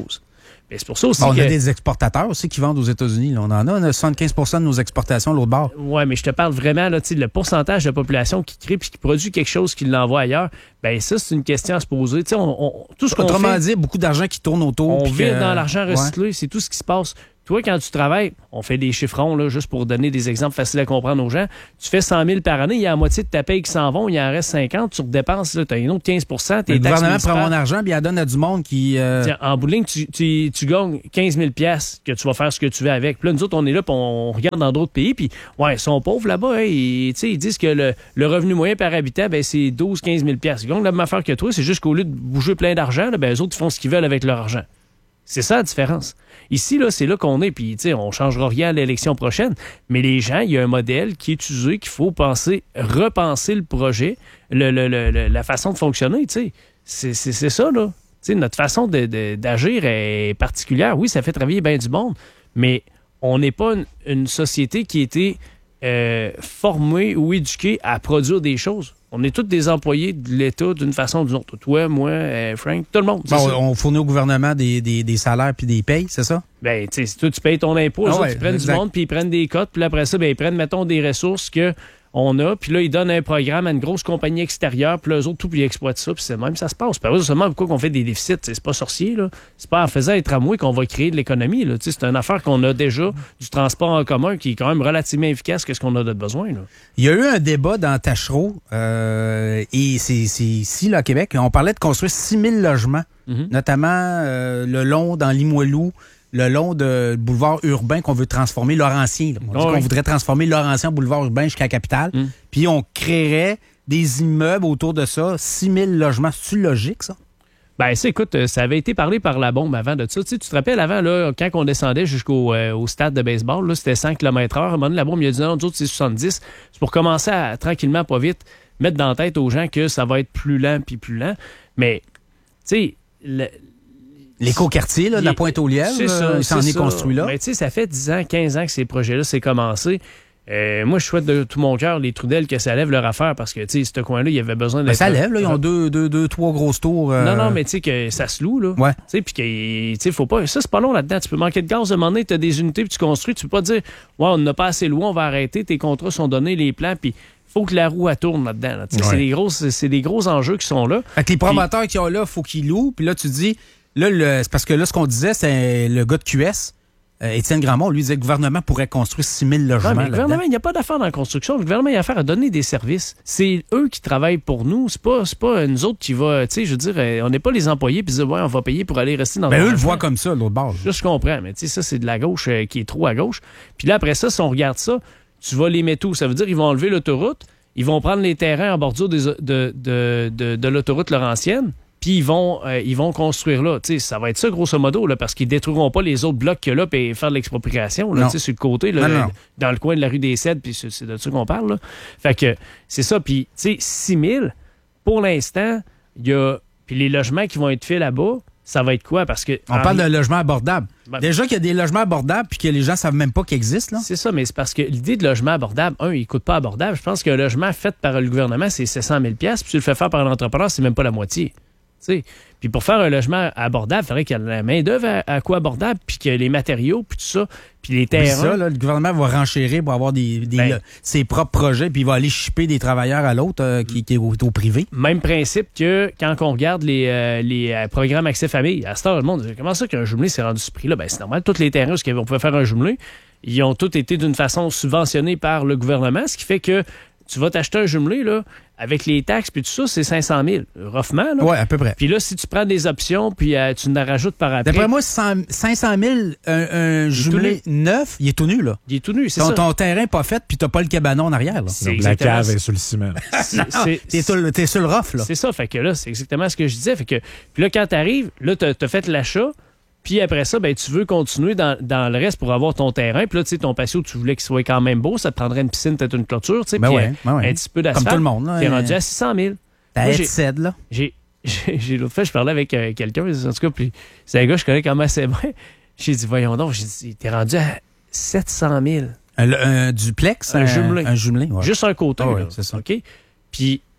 Mais c'est pour ça aussi bon, on que... a des exportateurs aussi qui vendent aux États-Unis. Là. On en a, on a soixante-quinze pour cent de nos exportations l'autre bord. Oui, mais je te parle vraiment, là, le pourcentage de la population qui crée puis qui produit quelque chose qui l'envoie ailleurs, bien ça, c'est une question à se poser. On, on, tout ce qu'on Autrement fait, dit, beaucoup d'argent qui tourne autour. On vire que, dans l'argent recyclé, ouais. c'est tout ce qui se passe. Toi, quand tu travailles, on fait des chiffrons, là, juste pour donner des exemples faciles à comprendre aux gens. Tu fais cent mille par année, il y a la moitié de ta paye qui s'en vont, il en reste cinquante, tu redépenses, tu as une autre quinze pour cent. Tes le taxes gouvernement municipales. prend mon argent puis il la donne à du monde qui... Euh... Tiens, en bout de ligne, tu, tu, tu gagnes quinze mille piastres que tu vas faire ce que tu veux avec. Puis là, nous autres, on est là, puis on regarde dans d'autres pays, puis ouais, ils sont pauvres là-bas. Hein, ils, ils disent que le, le revenu moyen par habitant, ben, c'est douze à quinze mille piastres. Ils gagnent la même affaire que toi, c'est juste qu'au lieu de bouger plein d'argent, là, ben, eux autres, ils font ce qu'ils veulent avec leur argent. C'est ça la différence. Ici, là, c'est là qu'on est, puis on ne changera rien à l'élection prochaine, mais les gens, il y a un modèle qui est usé, qu'il faut penser, repenser le projet, le, le, le, la façon de fonctionner, tu sais. C'est, c'est, c'est ça, là. T'sais, notre façon de, de, d'agir est particulière. Oui, ça fait travailler bien du monde, mais on n'est pas une, une société qui a été euh, formée ou éduquée à produire des choses. On est tous des employés de l'État d'une façon ou d'une autre. Toi, moi, euh, Frank, tout le monde. Bon, on fournit au gouvernement des, des, des salaires puis des payes, c'est ça? Ben, tu sais, toi, tu payes ton impôt, ah eux ouais, autres, ils prennent exact. du monde, puis ils prennent des cotes, puis après ça, ben, ils prennent, mettons, des ressources que on a, puis là, ils donnent un programme à une grosse compagnie extérieure, puis là, eux autres, tout, puis ils exploitent ça, puis c'est même ça se passe. Pas seulement pourquoi on fait des déficits, c'est pas sorcier, là. C'est pas en faisant un tramway qu'on va créer de l'économie, là. C'est une affaire qu'on a déjà, du transport en commun, qui est quand même relativement efficace que ce qu'on a de besoin, là. Il y a eu un débat dans Tachereau, euh, et c'est, c'est ici, là, à Québec. On parlait de construire six mille logements, mm-hmm. notamment euh, le long dans Limoilou, le long de boulevard urbain qu'on veut transformer, Laurentien. Là. On dit oh qu'on oui. voudrait transformer Laurentien en boulevard urbain jusqu'à la capitale. Mm. Puis on créerait des immeubles autour de ça, six mille logements. C'est-tu logique, ça? Ben, ça, écoute, ça avait été parlé par la bombe avant de ça. Tu sais, tu te rappelles, avant, là, quand on descendait jusqu'au euh, au stade de baseball, là, c'était cent kilomètres heure. À un moment donné, la bombe, il a dit non, nous autres, c'est soixante-dix. C'est pour commencer à, tranquillement, pas vite, mettre dans la tête aux gens que ça va être plus lent puis plus lent. Mais, tu sais, le, l'écoquartier, là, de la Pointe-aux-Lièvres, c'est ça, il s'en c'est est ça. construit là. Mais tu sais, ça fait dix ans, quinze ans que ces projets-là s'est commencé. Euh, moi, je souhaite de tout mon cœur, les Trudel, que ça lève leur affaire parce que, tu sais, ce coin-là, il y avait besoin d'être... Ben, ça lève, là. Ils ont deux, deux, deux trois grosses tours. Euh... Non, non, mais tu sais, que ça se loue, là. Ouais. Tu sais, puis que, tu sais, faut pas... Ça, c'est pas long là-dedans. Tu peux manquer de gaz, à un moment donné, t'as des unités, puis tu construis. Tu peux pas dire, ouais, on n'a pas assez loué, on va arrêter. Tes contrats sont donnés, les plans, puis faut que la roue elle tourne là-dedans. Là. Ouais. C'est, des gros, c'est des gros enjeux qui sont là. Fait que les promoteurs qui ont là, faut qu'ils louent. Puis là, tu dis... Là, le, c'est parce que là, ce qu'on disait, c'est le gars de Q S, euh, Étienne Grandmont, lui disait que le gouvernement pourrait construire six mille logements. Non, mais le là-dedans. gouvernement, il n'y a pas d'affaire dans la construction. Le gouvernement, il a affaire à donner des services. C'est eux qui travaillent pour nous. C'est pas, c'est pas nous autres qui va, tu sais, je veux dire, on n'est pas les employés puis dire, ouais, on va payer pour aller rester dans ben le. eux le voient comme ça, l'autre bord. Là, je comprends, mais tu sais, ça, c'est de la gauche euh, qui est trop à gauche. Puis là, après ça, si on regarde ça, tu vas les mettre où? Ça veut dire qu'ils vont enlever l'autoroute, ils vont prendre les terrains en bordure des, de, de, de, de, de l'autoroute Laurentienne. Puis ils vont, euh, ils vont construire là. T'sais, ça va être ça, grosso modo, là, parce qu'ils détruiront pas les autres blocs qu'il y a là et faire de l'expropriation là, sur le côté, là, non, non. dans le coin de la rue des Cèdres, puis c'est, c'est de ça qu'on parle. Là. Fait que c'est ça. Puis, tu sais, six mille, pour l'instant, il y a... Puis les logements qui vont être faits là-bas, ça va être quoi? Parce que... On parle d'un logement abordable. Ben, Déjà qu'il y a des logements abordables puis que les gens savent même pas qu'ils existent. Là. C'est ça, mais c'est parce que l'idée de logement abordable, un, il coûte pas abordable. Je pense qu'un logement fait par le gouvernement, c'est sept cent mille dollars, puis tu le fais faire par un entrepreneur, c'est même pas la moitié. T'sais. Puis pour faire un logement abordable, il faudrait qu'il y ait la main-d'œuvre à, à quoi abordable, puis qu'il y ait les matériaux, puis tout ça, puis les terrains. Puis ça, là, le gouvernement va renchérir pour avoir des, des, ben, là, ses propres projets, puis il va aller shipper des travailleurs à l'autre euh, qui, qui est au, au privé. Même principe que quand on regarde les, euh, les euh, programmes Accès Famille, à cette heure, le monde dit, comment ça qu'un jumelé s'est rendu ce prix-là? Ben, c'est normal. Tous les terrains où on pouvait faire un jumelé, ils ont tous été d'une façon subventionnés par le gouvernement, ce qui fait que tu vas t'acheter un jumelé, là, avec les taxes puis tout ça, c'est cinq cent mille. Roughement, là. Oui, à peu près. Puis là, si tu prends des options puis euh, tu en rajoutes par après... D'après moi, cinq cent mille, un, un jumelé neuf, il est tout nu, là. Il est tout nu, c'est ton, ça. Ton terrain pas fait puis t'as pas le cabanon en arrière, là. C'est la cave est sur le ciment. C'est, c'est, t'es, sur le, t'es sur le rough, là. C'est ça, fait que là, c'est exactement ce que je disais. Fait que, puis là, quand t'arrives, là, t'as, t'as fait l'achat, puis après ça, ben, tu veux continuer dans, dans le reste pour avoir ton terrain. Puis là, tu sais, ton patio, tu voulais qu'il soit quand même beau. Ça te prendrait une piscine, peut-être une clôture, tu sais. Ben puis ouais, ben ouais. un petit peu d'asphalte. Comme tout le monde, là. T'es rendu à six cent mille. T'as Headset, là. J'ai, j'ai, j'ai l'autre fois, je parlais avec euh, quelqu'un, en tout cas, puis c'est un gars que je connais quand même assez bien. J'ai dit, voyons donc, j'ai dit, t'es rendu à sept cent mille. Un, un duplex? Un, un jumelé. Un jumelé, ouais. Juste un côté, oh, là. Ouais, c'est ça. OK? Puis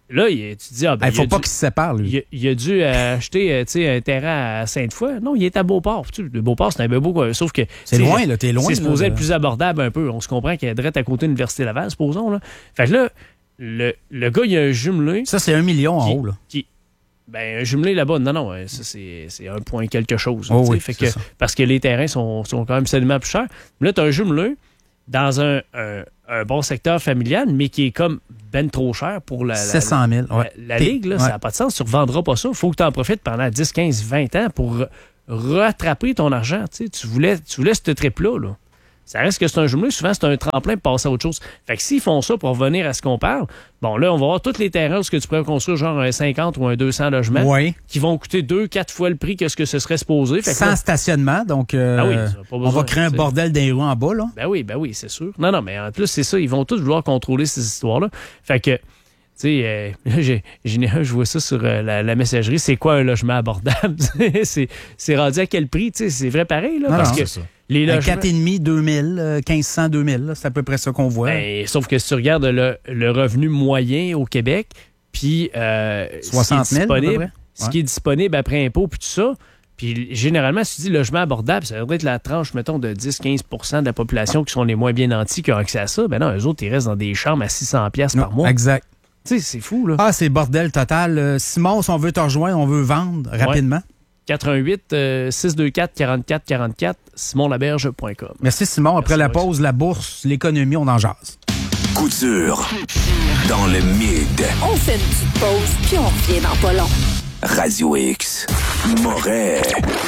Là, il, tu te dis, ah, ben, il faut il pas dû, qu'il se sépare, lui. Il, il a dû acheter euh, un terrain à Sainte-Foy. Non, il est à Beauport. Tu sais, le Beauport, c'est un peu beau, quoi. Sauf que. C'est loin, là, t'es loin. C'est supposé là, être plus abordable un peu. On se comprend qu'il est direct à côté de l'Université Laval, supposons. Là. Fait que là, le, le gars, il a un jumelé. Ça, c'est un million en qui, haut, là. Qui, ben, un jumelé là-bas, non, non, ça, c'est, c'est un point quelque chose. Oh, oui, fait que, parce que les terrains sont, sont quand même seulement plus chers. Mais là, tu as un jumelé dans un, un, un bon secteur familial, mais qui est comme ben trop cher pour la, la, sept cent mille, ouais. la, la Ligue. Là, ouais. Ça n'a pas de sens. Tu ne revendras pas ça. Il faut que tu en profites pendant dix, quinze, vingt ans pour rattraper ton argent. Tu sais, tu voulais, tu voulais ce trip-là. Là. Ça reste que c'est un jumelé. Souvent, c'est un tremplin pour passer à autre chose. Fait que s'ils font ça pour revenir à ce qu'on parle, bon, là, on va voir tous les terrains où tu pourrais construire genre un cinquante ou un deux cents logements oui. qui vont coûter deux, quatre fois le prix que ce que ce serait supposé. Fait que Sans là, stationnement, donc euh, ah oui, pas besoin, on va créer un bordel d'un roues en bas, là. Ben oui, ben oui, c'est sûr. Non, non, mais en plus, c'est ça. Ils vont tous vouloir contrôler ces histoires-là. Fait que, tu sais, euh, j'ai, j'ai, je vois ça sur euh, la, la messagerie. C'est quoi un logement abordable? c'est, c'est rendu à quel prix? Tu sais, c'est vrai pareil, là? Non, parce non, que c'est ça. Les logements... quatre virgule cinq, deux mille, quinze cents, deux mille, c'est à peu près ça qu'on voit. Ben, sauf que si tu regardes le, le revenu moyen au Québec, puis euh, soixante mille, ce qui est disponible, ouais. ce qui est disponible après impôt, puis tout ça, puis généralement, si tu dis logement abordable, ça devrait être la tranche, mettons, de dix à quinze pour cent de la population qui sont les moins bien nantis qui ont accès à ça. Ben non, eux autres, ils restent dans des chambres à six cents dollars par mois. Exact. Tu sais, c'est fou, là. Ah, c'est bordel total. Euh, Simon, si on veut te rejoindre, on veut vendre rapidement. Ouais. quatre un huit, six deux quatre, quarante-quatre quarante-quatre, simon laberge point com. Merci, Simon. Après Merci, la pause, la bourse, l'économie, on en jase. Couture dans le mid. On fait une petite pause, puis on revient dans pas long. Radio X. Moret.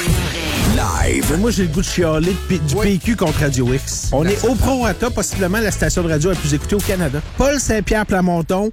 Live. Moi, j'ai le goût de chialer du oui. P Q contre Radio X. On est au prorata, possiblement la station de radio la plus écoutée au Canada. Paul Saint-Pierre Plamondon,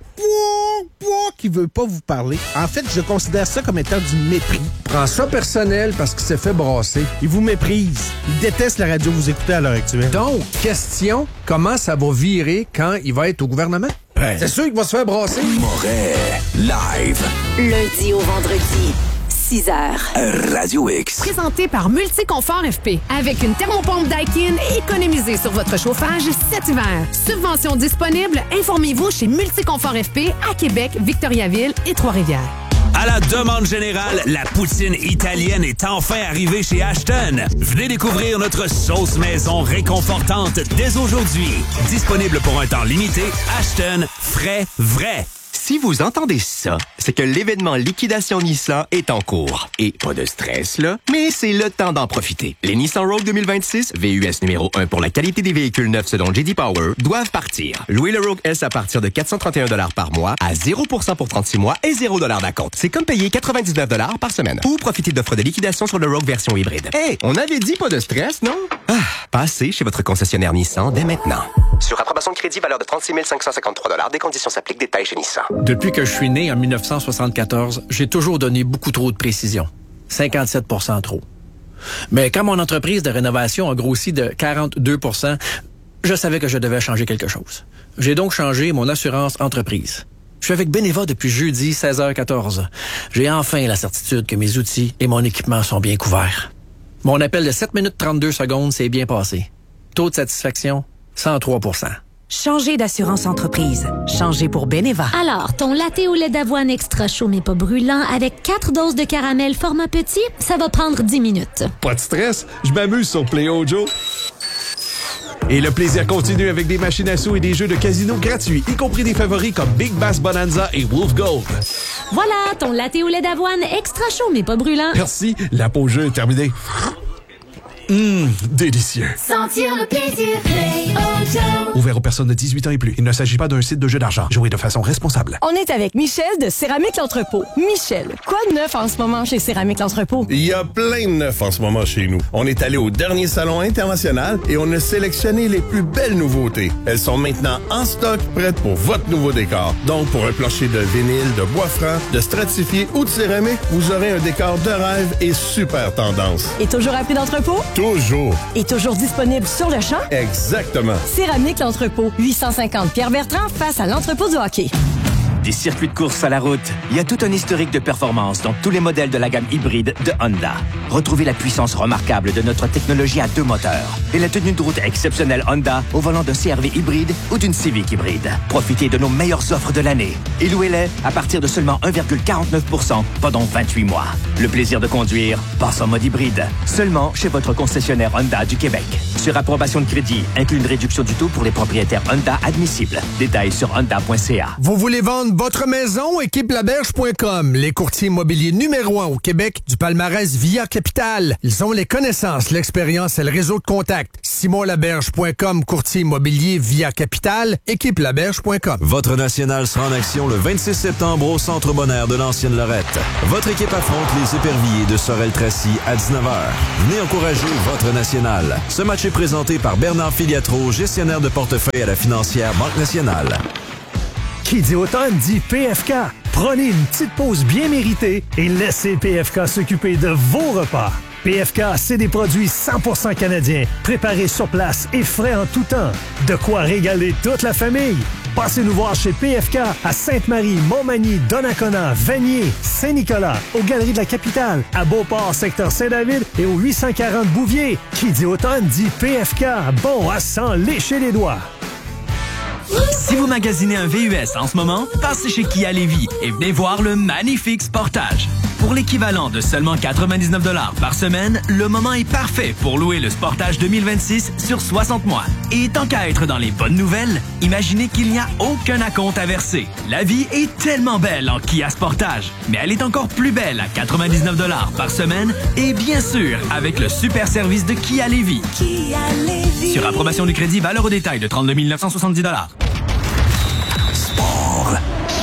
qui veut pas vous parler. En fait, je considère ça comme étant du mépris. Prends ça personnel parce qu'il s'est fait brasser. Il vous méprise. Il déteste la radio que vous écoutez à l'heure actuelle. Donc, question, comment ça va virer quand il va être au gouvernement? Ben. C'est sûr qu'il va se faire brasser. Moret. Live. Lundi au vendredi. six heures. Radio X. Présenté par Multiconfort F P. Avec une thermopompe Daikin, économisez sur votre chauffage cet hiver. Subvention disponible, informez-vous chez Multiconfort F P à Québec, Victoriaville et Trois-Rivières. À la demande générale, la poutine italienne est enfin arrivée chez Ashton. Venez découvrir notre sauce maison réconfortante dès aujourd'hui. Disponible pour un temps limité, Ashton, frais, vrai. Si vous entendez ça, c'est que l'événement Liquidation Nissan est en cours. Et pas de stress, là, mais c'est le temps d'en profiter. Les Nissan Rogue deux mille vingt-six, V U S numéro un pour la qualité des véhicules neufs selon J D Power, doivent partir. Louez le Rogue S à partir de quatre cent trente et un dollars par mois, à zéro pour cent pour trente-six mois et zéro dollars d'acompte. C'est comme payer quatre-vingt-dix-neuf dollars par semaine. Ou profitez d'offres de liquidation sur le Rogue version hybride. Hé, hey, on avait dit pas de stress, non? Ah, passez chez votre concessionnaire Nissan dès maintenant. Sur approbation de crédit, valeur de trente-six mille cinq cent cinquante-trois dollars. Des conditions s'appliquent. Détails chez Nissan. Depuis que je suis né en dix-neuf cent soixante-quatorze, j'ai toujours donné beaucoup trop de précision. cinquante-sept pour cent trop. Mais quand mon entreprise de rénovation a grossi de quarante-deux pour cent, je savais que je devais changer quelque chose. J'ai donc changé mon assurance entreprise. Je suis avec Beneva depuis jeudi seize heures quatorze. J'ai enfin la certitude que mes outils et mon équipement sont bien couverts. Mon appel de sept minutes trente-deux secondes s'est bien passé. Taux de satisfaction, cent trois pour cent. Changez d'assurance entreprise. Changez pour Beneva. Alors, ton latte au lait d'avoine extra chaud mais pas brûlant avec quatre doses de caramel format petit, ça va prendre dix minutes. Pas de stress, je m'amuse sur PlayOjo. Et le plaisir continue avec des machines à sous et des jeux de casino gratuits, y compris des favoris comme Big Bass Bonanza et Wolf Gold. Voilà, ton latte au lait d'avoine extra chaud mais pas brûlant. Merci, la pause jeu est terminée. Hum, délicieux. Sentir le plaisir PlayOjo. Ouvert aux personnes de dix-huit ans et plus. Il ne s'agit pas d'un site de jeu d'argent. Jouez de façon responsable. On est avec Michel de Céramique L'Entrepôt. Michel, quoi de neuf en ce moment chez Céramique L'Entrepôt? Il y a plein de neuf en ce moment chez nous. On est allé au dernier salon international et on a sélectionné les plus belles nouveautés. Elles sont maintenant en stock, prêtes pour votre nouveau décor. Donc, pour un plancher de vinyle, de bois franc, de stratifié ou de céramique, vous aurez un décor de rêve et super tendance. Et toujours à prix d'entrepôt? Toujours. Et toujours disponible sur le champ? Exactement. Céramique L'Entrepôt, huit cent cinquante Pierre-Bertrand face à l'entrepôt du hockey. Des circuits de course à la route, il y a tout un historique de performance dans tous les modèles de la gamme hybride de Honda. Retrouvez la puissance remarquable de notre technologie à deux moteurs et la tenue de route exceptionnelle Honda au volant d'un C R V hybride ou d'une Civic hybride. Profitez de nos meilleures offres de l'année et louez-les à partir de seulement un virgule quarante-neuf pour cent pendant vingt-huit mois. Le plaisir de conduire passe en mode hybride, seulement chez votre concessionnaire Honda du Québec. Sur approbation de crédit, inclut une réduction du taux pour les propriétaires Honda admissibles. Détails sur honda point c a. Vous voulez vendre votre maison? Équipe laberge point com, les courtiers immobiliers numéro un au Québec du palmarès Via Capital. Ils ont les connaissances, l'expérience et le réseau de contacts. simon laberge point com, courtier immobilier Via Capital, équipe laberge point com. Votre national sera en action le vingt-six septembre au Centre Bonheur de l'Ancienne Lorette. Votre équipe affronte les éperviers de Sorel-Tracy à dix-neuf heures. Venez encourager votre national. Ce match est présenté par Bernard Filiatro, gestionnaire de portefeuille à la financière Banque Nationale. Qui dit automne dit P F K. Prenez une petite pause bien méritée et laissez P F K s'occuper de vos repas. P F K, c'est des produits cent pour cent canadiens, préparés sur place et frais en tout temps. De quoi régaler toute la famille. Passez nous voir chez P F K à Sainte-Marie, Montmagny, Donnacona, Vanier, Saint-Nicolas, aux Galeries de la Capitale, à Beauport, secteur Saint-David et au huit cent quarante Bouvier. Qui dit automne dit P F K. Bon à s'en lécher les doigts. Si vous magasinez un V U S en ce moment, passez chez Kia Lévis et venez voir le magnifique Sportage. Pour l'équivalent de seulement quatre-vingt-dix-neuf dollars par semaine, le moment est parfait pour louer le Sportage deux mille vingt-six sur soixante mois. Et tant qu'à être dans les bonnes nouvelles, imaginez qu'il n'y a aucun acompte à verser. La vie est tellement belle en Kia Sportage, mais elle est encore plus belle à quatre-vingt-dix-neuf dollars par semaine et bien sûr avec le super service de Kia Lévis. Kia Lévis. Sur approbation du crédit, valeur au détail de trente-deux mille neuf cent soixante-dix dollars. Sport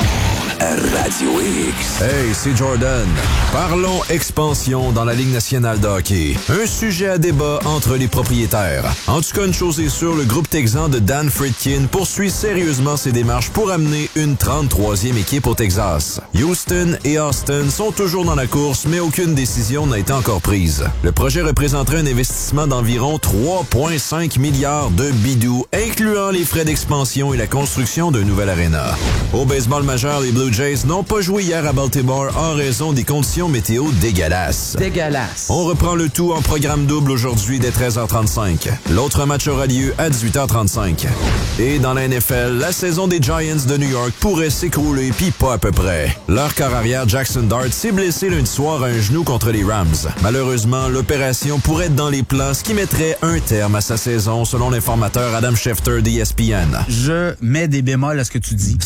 Radio X. Hey, c'est Jordan. Parlons expansion dans la Ligue nationale de hockey. Un sujet à débat entre les propriétaires. En tout cas, une chose est sûre, le groupe texan de Dan Friedkin poursuit sérieusement ses démarches pour amener une trente-troisième équipe au Texas. Houston et Austin sont toujours dans la course, mais aucune décision n'a été encore prise. Le projet représenterait un investissement d'environ trois virgule cinq milliards de bidous, incluant les frais d'expansion et la construction d'un nouvel aréna. Au baseball majeur, les Blue Jays n'ont pas joué hier à Baltimore en raison des conditions météo dégueulasses. Dégueulasse. On reprend le tout en programme double aujourd'hui dès treize heures trente-cinq. L'autre match aura lieu à dix-huit heures trente-cinq. Et dans la N F L, la saison des Giants de New York pourrait s'écrouler, pis pas à peu près. Leur corps arrière Jackson Dart s'est blessé lundi soir à un genou contre les Rams. Malheureusement, l'opération pourrait être dans les plans, ce qui mettrait un terme à sa saison, selon l'informateur Adam Schefter d'E S P N. Je mets des bémols à ce que tu dis.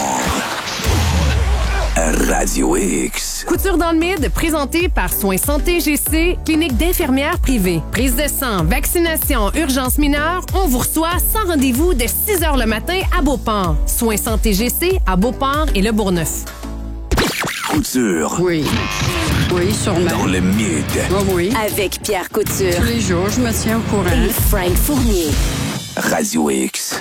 Radio X. Couture dans le mid, présenté par Soins Santé G C, clinique d'infirmières privée. Prise de sang, vaccination, urgence mineure, on vous reçoit sans rendez-vous de six heures le matin à Beauport. Soins Santé G C à Beauport et Le Bourgneuf. Couture. Oui. Oui, sûrement. Dans le mid. Oh oui. Avec Pierre Couture. Tous les jours, je me tiens au courant. Et Frank Fournier. Radio X.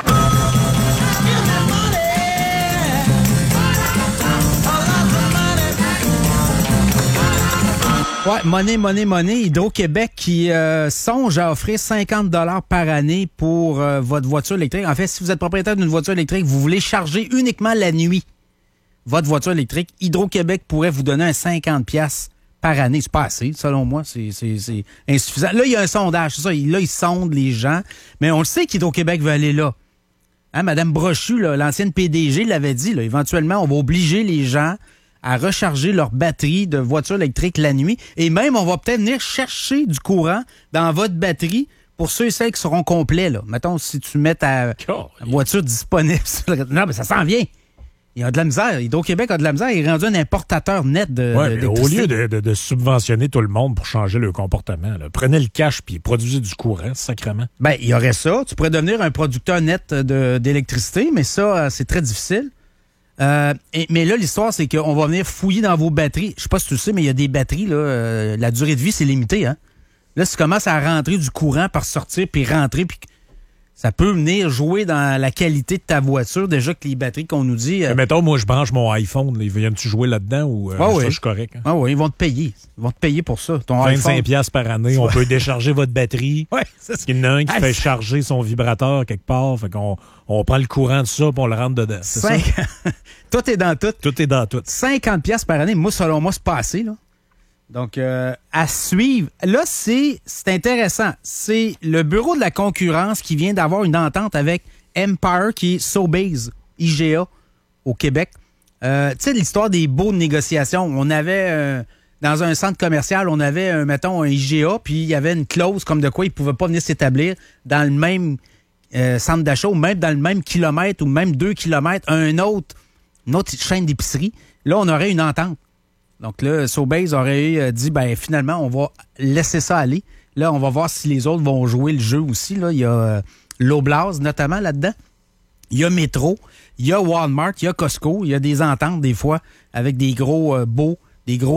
Ouais, monnaie, monnaie, monnaie. Hydro-Québec qui euh, songe à offrir cinquante dollars par année pour euh, votre voiture électrique. En fait, si vous êtes propriétaire d'une voiture électrique, vous voulez charger uniquement la nuit votre voiture électrique, Hydro-Québec pourrait vous donner un cinquante piastres par année. C'est pas assez, selon moi. C'est, c'est, c'est insuffisant. Là, il y a un sondage, c'est ça. Là, ils sondent les gens. Mais on le sait qu'Hydro-Québec veut aller là. Hein, Madame Brochu, là, l'ancienne P D G, l'avait dit. Là, éventuellement, on va obliger les gens à recharger leur batterie de voiture électrique la nuit. Et même, on va peut-être venir chercher du courant dans votre batterie pour ceux et celles qui seront complets. Là. Mettons, si tu mets ta oh, voiture disponible. Non, mais ça s'en vient. Il y a de la misère. Hydro-Québec a de la misère. Il est rendu un importateur net de, ouais, de, mais au lieu de, de, de subventionner tout le monde pour changer leur comportement, là, prenez le cash puis produisez du courant, sacrément. Ben, il y aurait ça. Tu pourrais devenir un producteur net de, d'électricité, mais ça, c'est très difficile. Euh, et, mais là, l'histoire, c'est qu'on va venir fouiller dans vos batteries. Je sais pas si tu le sais, mais il y a des batteries, là, euh, la durée de vie, c'est limité. Hein? Là, si tu commences à rentrer du courant par sortir, puis rentrer, puis ça peut venir jouer dans la qualité de ta voiture. Déjà que les batteries qu'on nous dit... Euh... Mais mettons, moi, je branche mon iPhone. Là, viennent-tu jouer là-dedans ou euh, ah oui. ça, je suis correct? Hein? Ah oui, ils vont te payer. Ils vont te payer pour ça. Ton vingt-cinq dollars par année. On peut décharger votre batterie. Ouais, c'est ça. Il y en a un qui ah, fait c'est... charger son vibrateur quelque part. Fait qu'on on prend le courant de ça et on le rentre dedans. C'est Cinq... ça? Tout est dans tout. Tout est dans tout. cinquante dollars par année. Moi, selon moi, c'est pas assez, là. Donc, euh, à suivre. Là, c'est, c'est intéressant. C'est le Bureau de la concurrence qui vient d'avoir une entente avec Empire, qui est Sobeys, I G A, au Québec. Euh, tu sais, l'histoire des baux de négociation. On avait, euh, dans un centre commercial, on avait, euh, mettons, un I G A, puis il y avait une clause comme de quoi ils ne pouvaient pas venir s'établir dans le même euh, centre d'achat, ou même dans le même kilomètre, ou même deux kilomètres, un autre, une autre chaîne d'épicerie. Là, on aurait une entente. Donc là, Sobeys aurait dit, ben finalement, on va laisser ça aller. Là, on va voir si les autres vont jouer le jeu aussi. Là, il y a euh, l'Oblast notamment là-dedans. Il y a Metro, il y a Walmart, il y a Costco. Il y a des ententes des fois avec des gros euh, beaux, des gros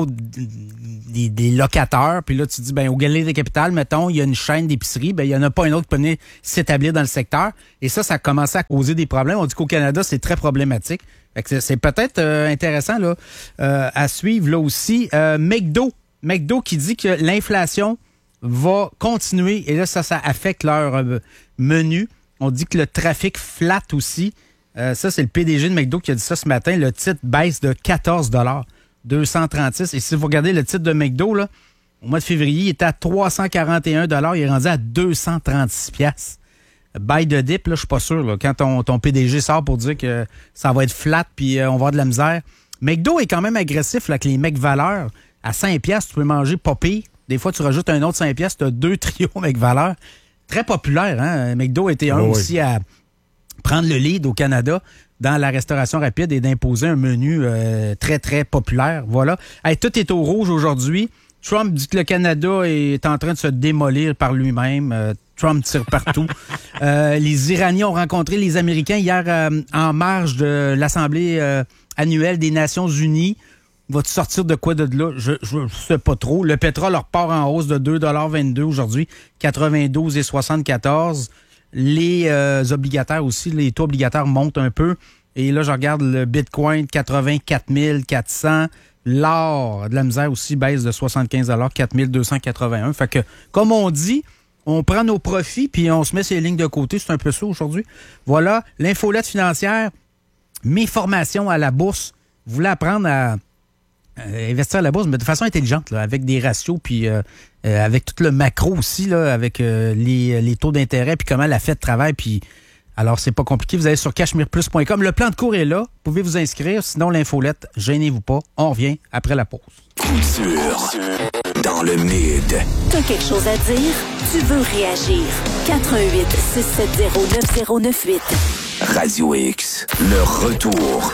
des, des locataires. Puis là, tu dis, ben au Galerie des Capitales, mettons, il y a une chaîne d'épicerie. Ben il n'y en a pas un autre qui peut venir s'établir dans le secteur. Et ça, ça a commencé à causer des problèmes. On dit qu'au Canada, c'est très problématique. Fait que c'est, c'est peut-être euh, intéressant là, euh, à suivre là aussi. Euh, McDo, McDo qui dit que l'inflation va continuer et là, ça, ça affecte leur euh, menu. On dit que le trafic flatte aussi. Euh, ça, c'est le P D G de McDo qui a dit ça ce matin. Le titre baisse de quatorze dollars, deux cent trente-six. Et si vous regardez le titre de McDo, là, au mois de février, il était à trois cent quarante et un dollars. Il est rendu à deux cent trente-six piastres. Buy the dip, là, je suis pas sûr. Là, quand ton, ton P D G sort pour dire que ça va être flat puis euh, on va avoir de la misère. McDo est quand même agressif là, avec les McValeurs. À cinq piastres, tu peux manger pas pire. Des fois, tu rajoutes un autre cinq piastres, tu as deux trios McValeurs. Très populaire, hein? McDo était un oh, aussi oui. à prendre le lead au Canada dans la restauration rapide et d'imposer un menu euh, très, très populaire. Voilà. Hey, tout est au rouge aujourd'hui. Trump dit que le Canada est en train de se démolir par lui-même. Euh, Trump tire partout. euh, les Iraniens ont rencontré les Américains hier euh, en marge de l'Assemblée euh, annuelle des Nations unies. Va-tu sortir de quoi de là? Je ne sais pas trop. Le pétrole repart en hausse de deux virgule vingt-deux aujourd'hui, quatre-vingt-douze virgule soixante-quatorze. Les euh, obligataires aussi, les taux obligataires montent un peu. Et là, je regarde le Bitcoin, quatre-vingt-quatre mille quatre cents. L'or, de la misère aussi, baisse de soixante-quinze dollars, quatre mille deux cent quatre-vingt-un. Fait que, comme on dit, on prend nos profits puis on se met ces lignes de côté. C'est un peu ça aujourd'hui. Voilà, l'infolette financière, mes formations à la bourse. Vous voulez apprendre à euh, investir à la bourse, mais de façon intelligente, là, avec des ratios puis euh, euh, avec tout le macro aussi, là, avec euh, les, les taux d'intérêt puis comment la Fed travaille. Puis alors, c'est pas compliqué. Vous allez sur cachemire plus point com. Le plan de cours est là. Vous pouvez vous inscrire. Sinon, l'infolette, gênez-vous pas. On revient après la pause. Couture dans le mid. T'as quelque chose à dire? Tu veux réagir? quatre un huit six sept zéro neuf zéro neuf huit. Radio X, le retour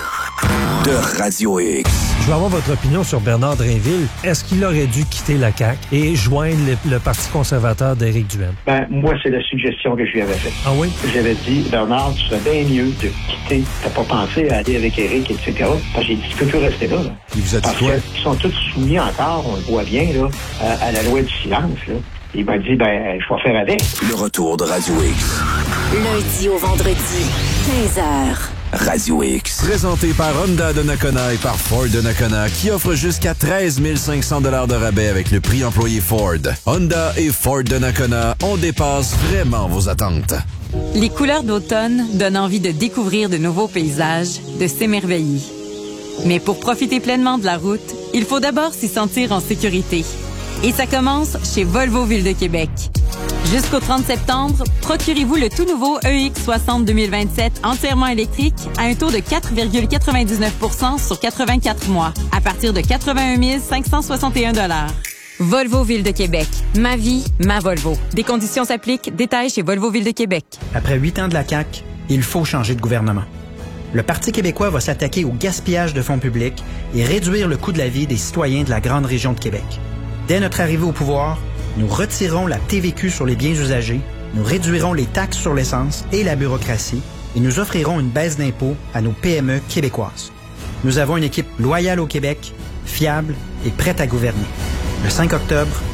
de Radio X. Je veux avoir votre opinion sur Bernard Drainville. Est-ce qu'il aurait dû quitter la C A Q et joindre le, le Parti conservateur d'Éric Duhaime? Ben, moi, c'est la suggestion que je lui avais faite. Ah oui? J'avais dit, Bernard, tu serais bien mieux de quitter. T'as pas pensé à aller avec Éric, et cetera. Parce que j'ai dit, tu peux plus rester là. là. Il vous a dit Parce quoi? qu'ils sont tous soumis encore, on le voit bien, là, à, à la loi du silence, là. Il m'a dit, ben, je vais faire avec. Le retour de Radio X. Lundi au vendredi, quinze heures. Radio X. Présenté par Honda de Nakona et par Ford de Nakona, qui offre jusqu'à treize mille cinq cents dollars de rabais avec le prix employé Ford. Honda et Ford de Nakona, on dépasse vraiment vos attentes. Les couleurs d'automne donnent envie de découvrir de nouveaux paysages, de s'émerveiller. Mais pour profiter pleinement de la route, il faut d'abord s'y sentir en sécurité. Et ça commence chez Volvo Ville de Québec. Jusqu'au trente septembre, procurez-vous le tout nouveau E X soixante deux mille vingt-sept entièrement électrique à un taux de quatre virgule quatre-vingt-dix-neuf pour cent sur quatre-vingt-quatre mois, à partir de quatre-vingt-un mille cinq cent soixante et un dollars. Volvo Ville de Québec. Ma vie, ma Volvo. Des conditions s'appliquent. Détails chez Volvo Ville de Québec. Après huit ans de la C A Q, il faut changer de gouvernement. Le Parti québécois va s'attaquer au gaspillage de fonds publics et réduire le coût de la vie des citoyens de la grande région de Québec. Dès notre arrivée au pouvoir, nous retirerons la T V Q sur les biens usagés, nous réduirons les taxes sur l'essence et la bureaucratie et nous offrirons une baisse d'impôts à nos P M E québécoises. Nous avons une équipe loyale au Québec, fiable et prête à gouverner. Le cinq octobre,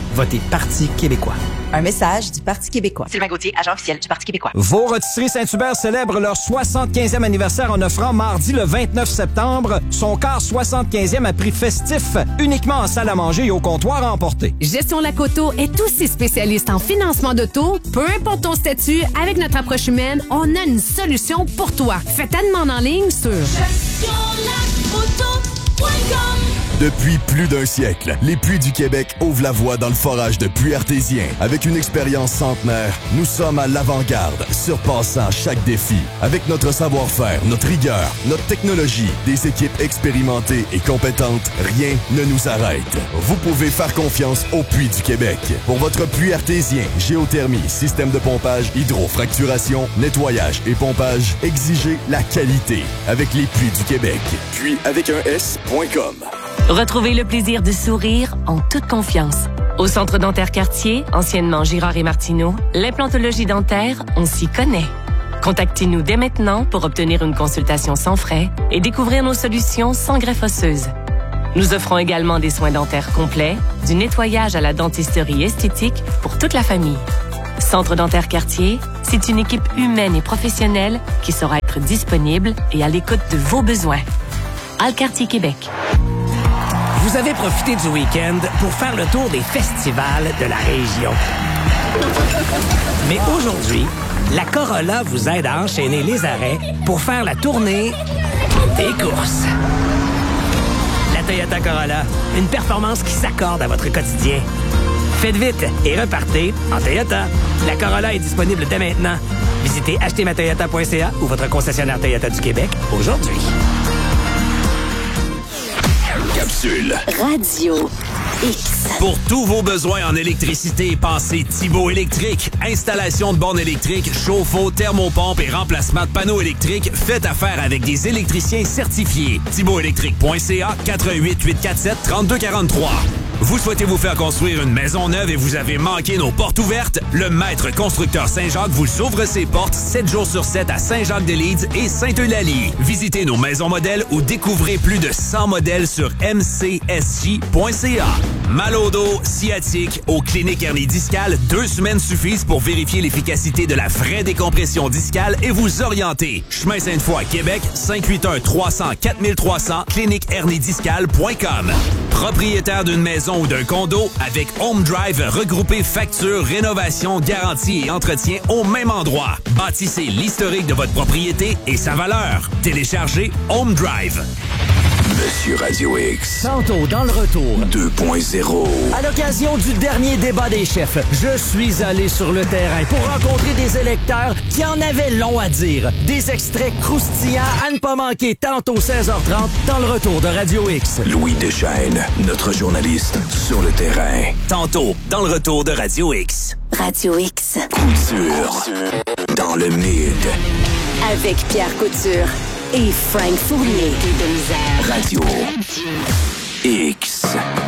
Votez Parti québécois. Un message du Parti québécois. Sylvain Gauthier, agent officiel du Parti québécois. Vos rôtisseries Saint-Hubert célèbrent leur soixante-quinzième anniversaire en offrant mardi le vingt-neuf septembre son quart soixante-quinzième à prix festif, uniquement en salle à manger et au comptoir à emporter. Gestion Lacoto est aussi spécialiste en financement d'auto. Peu importe ton statut, avec notre approche humaine, on a une solution pour toi. Fais ta demande en ligne sur gestion lacoto point com. Depuis plus d'un siècle, les Puits du Québec ouvrent la voie dans le forage de puits artésiens. Avec une expérience centenaire, nous sommes à l'avant-garde, surpassant chaque défi. Avec notre savoir-faire, notre rigueur, notre technologie, des équipes expérimentées et compétentes, rien ne nous arrête. Vous pouvez faire confiance aux Puits du Québec. Pour votre puits artésien, géothermie, système de pompage, hydrofracturation, nettoyage et pompage, exigez la qualité. Avec les Puits du Québec. Puits avec un S point com. Retrouvez le plaisir de sourire en toute confiance. Au Centre dentaire Cartier, anciennement Girard et Martineau, l'implantologie dentaire, on s'y connaît. Contactez-nous dès maintenant pour obtenir une consultation sans frais et découvrir nos solutions sans greffe osseuse. Nous offrons également des soins dentaires complets, du nettoyage à la dentisterie esthétique pour toute la famille. Centre dentaire Cartier, c'est une équipe humaine et professionnelle qui saura être disponible et à l'écoute de vos besoins. Alcartier Québec. Vous avez profité du week-end pour faire le tour des festivals de la région. Mais aujourd'hui, la Corolla vous aide à enchaîner les arrêts pour faire la tournée des courses. La Toyota Corolla, une performance qui s'accorde à votre quotidien. Faites vite et repartez en Toyota. La Corolla est disponible dès maintenant. Visitez acheter ma toyota point c a ou votre concessionnaire Toyota du Québec aujourd'hui. Capsule Radio X. Pour tous vos besoins en électricité, pensez Thibaut Électrique. Installation de bornes électriques, chauffe-eau, thermopompe et remplacement de panneaux électriques. Faites affaire avec des électriciens certifiés. thibaut électrique point c a, quatre un huit, huit quatre sept, trois deux quatre trois. Vous souhaitez vous faire construire une maison neuve et vous avez manqué nos portes ouvertes? Le Maître Constructeur Saint-Jacques vous ouvre ses portes sept jours sur sept à Saint-Jacques-de-Leeds et Sainte-Eulalie. Visitez nos maisons modèles ou découvrez plus de cent modèles sur m c s j point c a. Mal au dos, sciatique, aux cliniques hernie discale, deux semaines suffisent pour vérifier l'efficacité de la vraie décompression discale et vous orienter. Chemin Sainte-Foy, Québec, cinq huit un, trois zéro zéro, quatre trois zéro zéro, clinique hernie discale point com. Propriétaire d'une maison ou d'un condo, avec Home Drive, regroupez facture, rénovation, garantie et entretien au même endroit. Bâtissez l'historique de votre propriété et sa valeur. Téléchargez Home Drive. Monsieur Radio X. Tantôt dans le retour. deux point zéro. À l'occasion du dernier débat des chefs, je suis allé sur le terrain pour rencontrer des électeurs qui en avaient long à dire. Des extraits croustillants à ne pas manquer tantôt seize heures trente dans le retour de Radio X. Louis Deschaînes, notre journaliste sur le terrain. Tantôt dans le retour de Radio X. Radio X. Couture. Dans le mid. Avec Pierre Couture et Frank Fournier. Radio X.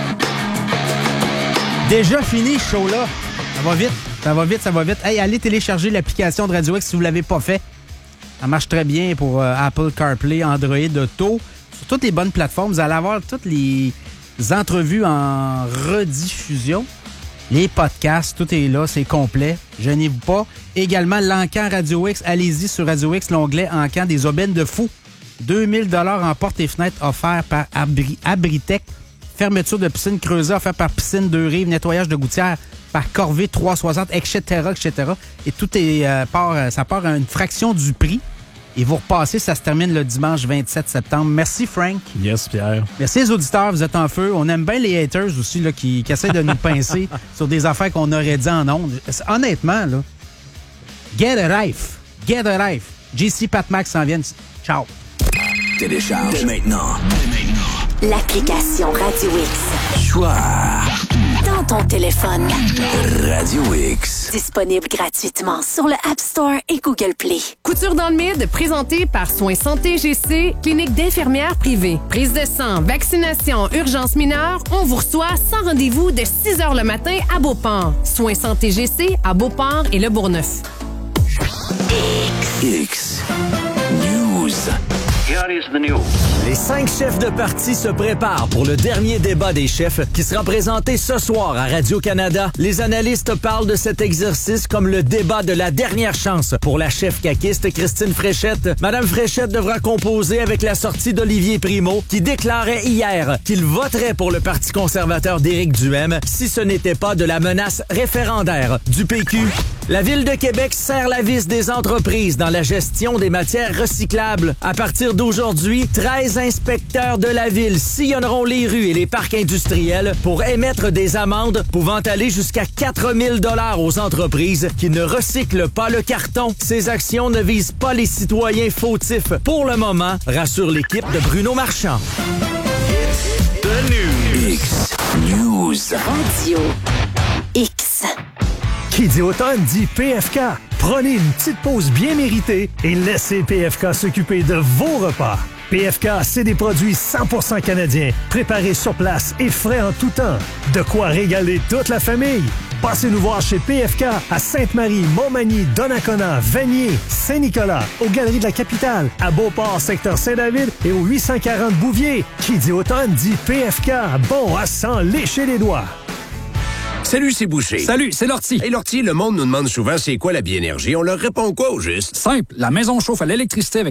Déjà fini ce show-là. Ça va vite, ça va vite, ça va vite. Hey, allez télécharger l'application de Radio X si vous ne l'avez pas fait. Ça marche très bien pour euh, Apple CarPlay, Android Auto. Sur toutes les bonnes plateformes, vous allez avoir toutes les entrevues en rediffusion. Les podcasts, tout est là, c'est complet. Gênez-vous pas. Également, l'Encan Radio X. Allez-y sur Radio X, l'onglet Encan des aubaines de fou. deux mille dollars en portes et fenêtres offerts par Abri- Abritech. Fermeture de piscine creusée offerte par Piscine Deux Rives. Nettoyage de gouttière par Corvée trois cent soixante, et cetera, et cetera. Et tout est euh, part, ça part à une fraction du prix. Et vous repassez, ça se termine le dimanche vingt-sept septembre. Merci, Frank. Yes, Pierre. Merci les auditeurs, vous êtes en feu. On aime bien les haters aussi là, qui, qui essaient de nous pincer sur des affaires qu'on aurait dit en ondes. Honnêtement, là, get a life. Get a life. J C Pat Max s'en viennent. Ciao. Télécharge dès maintenant. L'application Radio X. Choix. Dans ton téléphone. Radio X. Disponible gratuitement sur le App Store et Google Play. Couture dans le mid, présenté par Soins Santé G C, clinique d'infirmières privée. Prise de sang, vaccination, urgence mineure, on vous reçoit sans rendez-vous de six heures le matin à Beauport. Soins Santé G C à Beauport et Le Bourgneuf. X. News. Here is the news. Les cinq chefs de parti se préparent pour le dernier débat des chefs qui sera présenté ce soir à Radio-Canada. Les analystes parlent de cet exercice comme le débat de la dernière chance pour la chef caquiste Christine Fréchette. Madame Fréchette devra composer avec la sortie d'Olivier Primo qui déclarait hier qu'il voterait pour le Parti conservateur d'Éric Duhaime si ce n'était pas de la menace référendaire du P Q. La Ville de Québec serre la vis des entreprises dans la gestion des matières recyclables. À partir d'aujourd'hui, treize inspecteurs de la Ville sillonneront les rues et les parcs industriels pour émettre des amendes pouvant aller jusqu'à quatre mille dollars aux entreprises qui ne recyclent pas le carton. Ces actions ne visent pas les citoyens fautifs. Pour le moment, rassure l'équipe de Bruno Marchand. The News. X News. Radio X. Qui dit automne dit P F K. Prenez une petite pause bien méritée et laissez P F K s'occuper de vos repas. P F K, c'est des produits cent pour cent canadiens, préparés sur place et frais en tout temps. De quoi régaler toute la famille. Passez nous voir chez P F K à Sainte-Marie, Montmagny, Donnacona, Vanier, Saint-Nicolas, aux Galeries de la Capitale, à Beauport, secteur Saint-David et au huit cent quarante Bouvier. Qui dit automne dit P F K. Bon à s'en lécher les doigts. Salut, c'est Boucher. Salut, c'est Lortie. Hey, Lortie, le monde nous demande souvent c'est quoi la biénergie. On leur répond quoi au juste? Simple, la maison chauffe à l'électricité avec